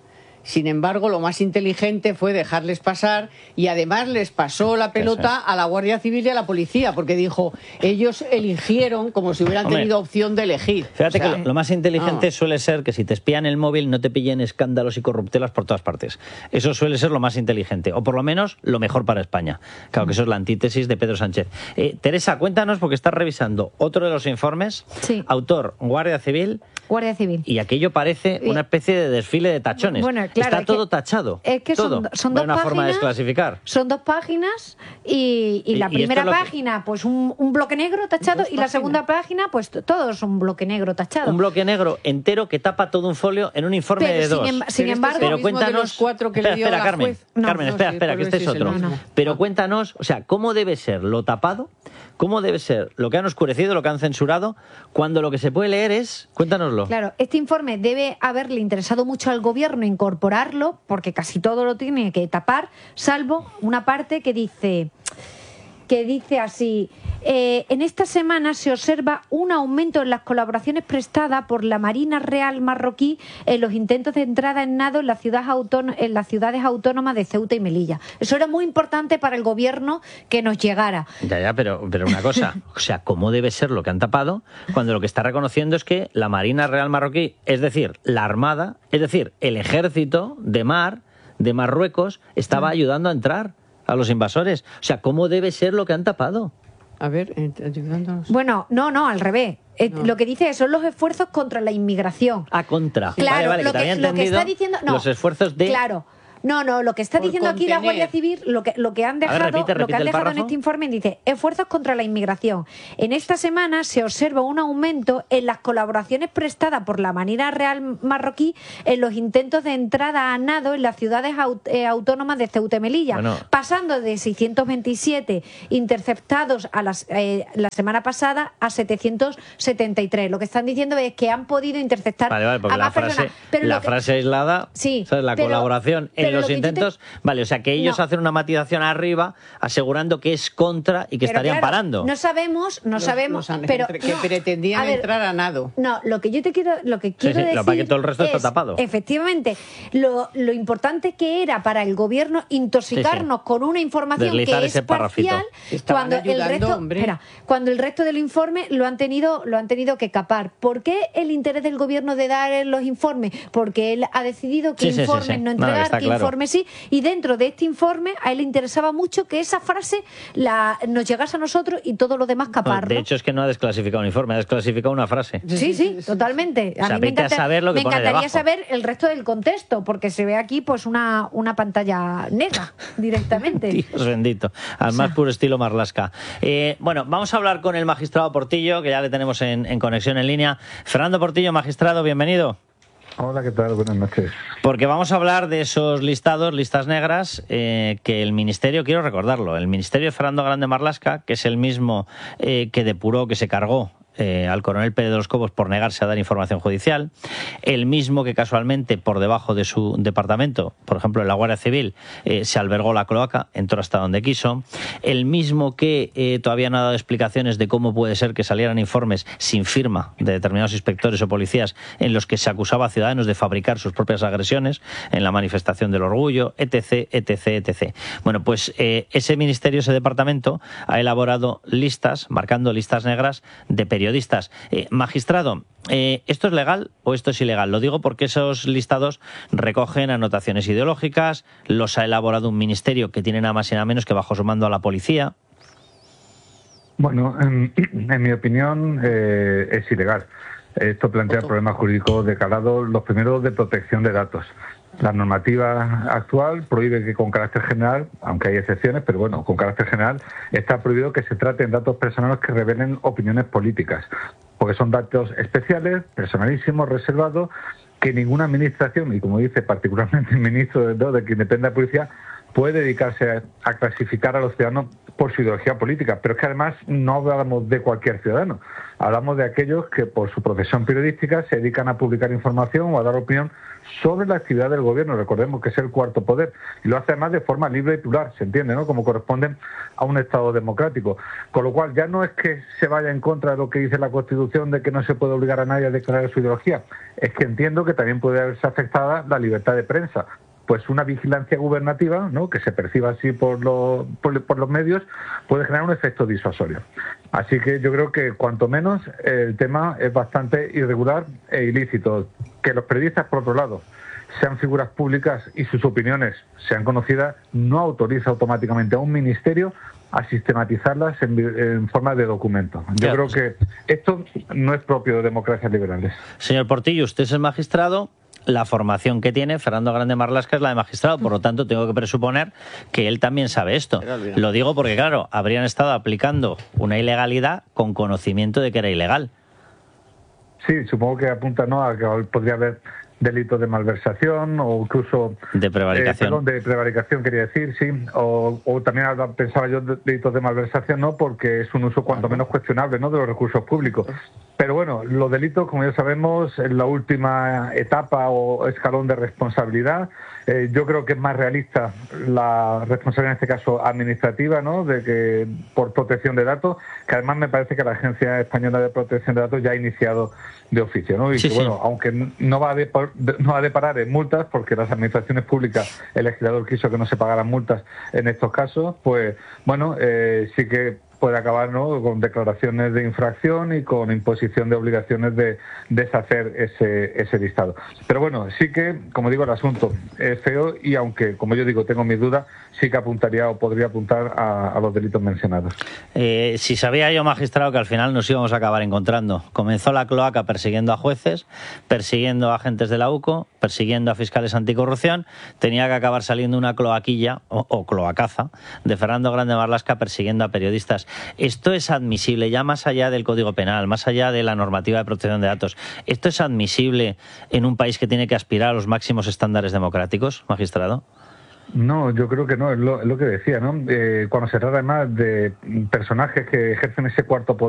Sin embargo, lo más inteligente fue dejarles pasar y además les pasó la pelota a la Guardia Civil y a la policía, porque dijo, ellos eligieron como si hubieran Hombre, tenido opción de elegir. Fíjate O sea, que lo más inteligente ah. suele ser que si te espían el móvil no te pillen escándalos y corruptelas por todas partes. Eso suele ser lo más inteligente, o por lo menos lo mejor para España. Claro que eso es la antítesis de Pedro Sánchez. Eh, Teresa, cuéntanos, porque estás revisando otro de los informes. Sí. Autor, Guardia Civil. Guardia Civil. Y aquello parece una especie de desfile de tachones. Bueno, claro, Está es todo que- tachado. Es que todo. son, son No dos hay una páginas. forma de desclasificar. Son dos páginas y, y Y- la y esto primera es lo que- página, pues un, un bloque negro tachado, y la segunda página, pues t- todo es un bloque negro tachado. Un bloque negro entero que tapa todo un folio en un informe Pero de sin dos. em- sin Pero embargo- este es el Pero mismo de cuéntanos. los cuatro que le espera, dio espera, la Carmen. juez. No, Carmen, no, espera, sí, espera, pero que este es ese es el otro. mismo. Pero cuéntanos, o sea, ¿cómo debe ser lo tapado? ¿Cómo debe ser lo que han oscurecido, lo que han censurado, cuando lo que se puede leer es. Cuéntanoslo. Claro, este informe debe haberle interesado mucho al gobierno incorporarlo, porque casi todo lo tiene que tapar, salvo una parte que dice que dice así: eh, en esta semana se observa un aumento en las colaboraciones prestadas por la Marina Real marroquí en los intentos de entrada en nado en, la ciudad autóno- en las ciudades autónomas de Ceuta y Melilla. Eso era muy importante para el gobierno que nos llegara. Ya, ya, pero, pero una cosa, o sea, ¿cómo debe ser lo que han tapado cuando lo que está reconociendo es que la Marina Real marroquí, es decir, la Armada, es decir, el ejército de mar de Marruecos, estaba ayudando a entrar a los invasores? O sea, ¿cómo debe ser lo que han tapado? A ver, eh, ayudándonos. Bueno, no, no, al revés. Eh, Lo que dice son los esfuerzos contra la inmigración. A contra. Claro, vale, vale, lo que, te que- había lo que entendido está diciendo- no, los esfuerzos de... Claro. No, no, lo que está Por diciendo aquí la contener. Guardia Civil, lo que, lo que han A ver, dejado, repite, lo que repite han el dejado en párrafo. este informe dice: esfuerzos contra la inmigración. En esta semana se observa un aumento en las colaboraciones prestadas por la Marina Real marroquí en los intentos de entrada a nado en las ciudades aut- eh, autónomas de Ceuta y Melilla, Bueno. pasando de seiscientos veintisiete interceptados a las, eh, la semana pasada a setecientos setenta y tres. Lo que están diciendo es que han podido interceptar Vale, vale, porque a la más frase, personas. Pero la lo que- frase aislada, Sí, ¿sabes? La pero- colaboración en pero los lo que yo te- intentos... Vale, o sea, que ellos No. hacen una matización arriba asegurando que es contra y que Pero estarían claro, parando. No sabemos, no Los- sabemos, los pero que no, pretendían a ver, entrar a nado. No, lo que yo te quiero, lo que quiero sí, lo que decir pasa es que todo el resto está es, tapado. Efectivamente, lo, lo importante que era para el gobierno intoxicarnos Sí, sí. con una información Deslizar que ese es parrafito. parcial, Estaban cuando el ayudando, resto, hombre. espera, cuando el resto del informe lo han tenido, lo han tenido que capar. ¿Por qué el interés del gobierno de dar los informes? Porque él ha decidido que Sí, sí, sí, informes sí. no No, entregar, está que claro. informes sí, y dentro de este informe a él le interesaba mucho que esa frase la, nos llegase a nosotros y todo lo demás No, caparlo. de hecho, es que no ha desclasificado un informe, ha desclasificado una frase. Sí, sí, totalmente. O sea, mí me, vete a encanta- saber lo que me pone encantaría debajo. saber el resto del contexto, porque se ve aquí pues una, una pantalla negra directamente. Dios bendito, al más puro estilo Marlaska. Eh, bueno, vamos a hablar con el magistrado Portillo, que ya le tenemos en, en conexión en línea. Fernando Portillo, magistrado, bienvenido. Hola, ¿qué tal? Buenas noches. Porque vamos a hablar de esos listados, listas negras, eh, que el Ministerio, quiero recordarlo, el Ministerio de Fernando Grande Marlaska, que es el mismo eh, que depuró, que se cargó eh, al coronel Pérez de los Cobos por negarse a dar información judicial, el mismo que casualmente por debajo de su departamento, por ejemplo en la Guardia Civil, eh, se albergó la cloaca, entró hasta donde quiso, el mismo que eh, todavía no ha dado explicaciones de cómo puede ser que salieran informes sin firma de determinados inspectores o policías en los que se acusaba a ciudadanos de fabricar sus propias agresiones en la manifestación del orgullo, etc, etc, etcétera. Bueno, pues eh, ese ministerio, ese departamento, ha elaborado listas, marcando listas negras de periodistas. Eh, magistrado, eh, ¿esto es legal o esto es ilegal? Lo digo porque esos listados recogen anotaciones ideológicas, los ha elaborado un ministerio que tiene nada más y nada menos que bajo su mando a la policía. Bueno, en, en mi opinión eh, es ilegal. Esto plantea problemas jurídicos de calado, los primeros de protección de datos. La normativa actual prohíbe que con carácter general, aunque hay excepciones, pero bueno, con carácter general, está prohibido que se traten datos personales que revelen opiniones políticas, porque son datos especiales, personalísimos, reservados, que ninguna administración, y como dice particularmente el ministro de, de quien depende de la policía, puede dedicarse a, a clasificar a los ciudadanos por su ideología política, pero es que además no hablamos de cualquier ciudadano, hablamos de aquellos que por su profesión periodística se dedican a publicar información o a dar opinión sobre la actividad del gobierno. Recordemos que es el cuarto poder y lo hace además de forma libre y plural, se entiende, ¿no?, como corresponde a un Estado democrático, con lo cual ya no es que se vaya en contra de lo que dice la Constitución de que no se puede obligar a nadie a declarar su ideología, es que entiendo que también puede haberse afectada la libertad de prensa. Pues una vigilancia gubernativa, ¿no?, que se perciba así por, lo, por, por los medios, puede generar un efecto disuasorio. Así que yo creo que cuanto menos el tema es bastante irregular e ilícito. Que los periodistas, por otro lado, sean figuras públicas y sus opiniones sean conocidas, no autoriza automáticamente a un ministerio a sistematizarlas en, en forma de documento. Yo creo que esto no es propio de democracias liberales. Señor Portillo, usted es el magistrado. La formación que tiene Fernando Grande Marlaska es la de magistrado, por lo tanto tengo que presuponer que él también sabe esto. Lo digo porque, claro, habrían estado aplicando una ilegalidad con conocimiento de que era ilegal. Sí, supongo que apunta, ¿no?, a que podría haber delitos de malversación o incluso... De prevaricación. Eh, perdón, de prevaricación quería decir, sí. O, o también pensaba yo de delitos de malversación, ¿no?, porque es un uso cuanto menos cuestionable, ¿no?, de los recursos públicos. Pero bueno, los delitos, como ya sabemos, en la última etapa o escalón de responsabilidad, eh, yo creo que es más realista la responsabilidad, en este caso administrativa, ¿no?, de que por protección de datos, que además me parece que la Agencia Española de Protección de Datos ya ha iniciado de oficio, ¿no? Y sí, que, sí. bueno, aunque no va, a de, no va a deparar en multas, porque las administraciones públicas, el legislador quiso que no se pagaran multas en estos casos, pues bueno, eh, sí que puede acabar, ¿no?, con declaraciones de infracción y con imposición de obligaciones de deshacer ese, ese listado. Pero bueno, sí que, como digo, el asunto es feo y aunque, como yo digo, tengo mis dudas, sí que apuntaría o podría apuntar a, a los delitos mencionados. Eh, si sabía yo, magistrado, que al final nos íbamos a acabar encontrando. Comenzó la cloaca persiguiendo a jueces, persiguiendo a agentes de la U C O, persiguiendo a fiscales anticorrupción, tenía que acabar saliendo una cloaquilla o, o cloacaza de Fernando Grande Marlaska persiguiendo a periodistas. Esto es admisible, ya más allá del Código Penal, más allá de la normativa de protección de datos. ¿Esto es admisible en un país que tiene que aspirar a los máximos estándares democráticos, magistrado? No, yo creo que no, es lo, es lo que decía, ¿no? Eh, cuando se trata además de personajes que ejercen ese cuarto poder,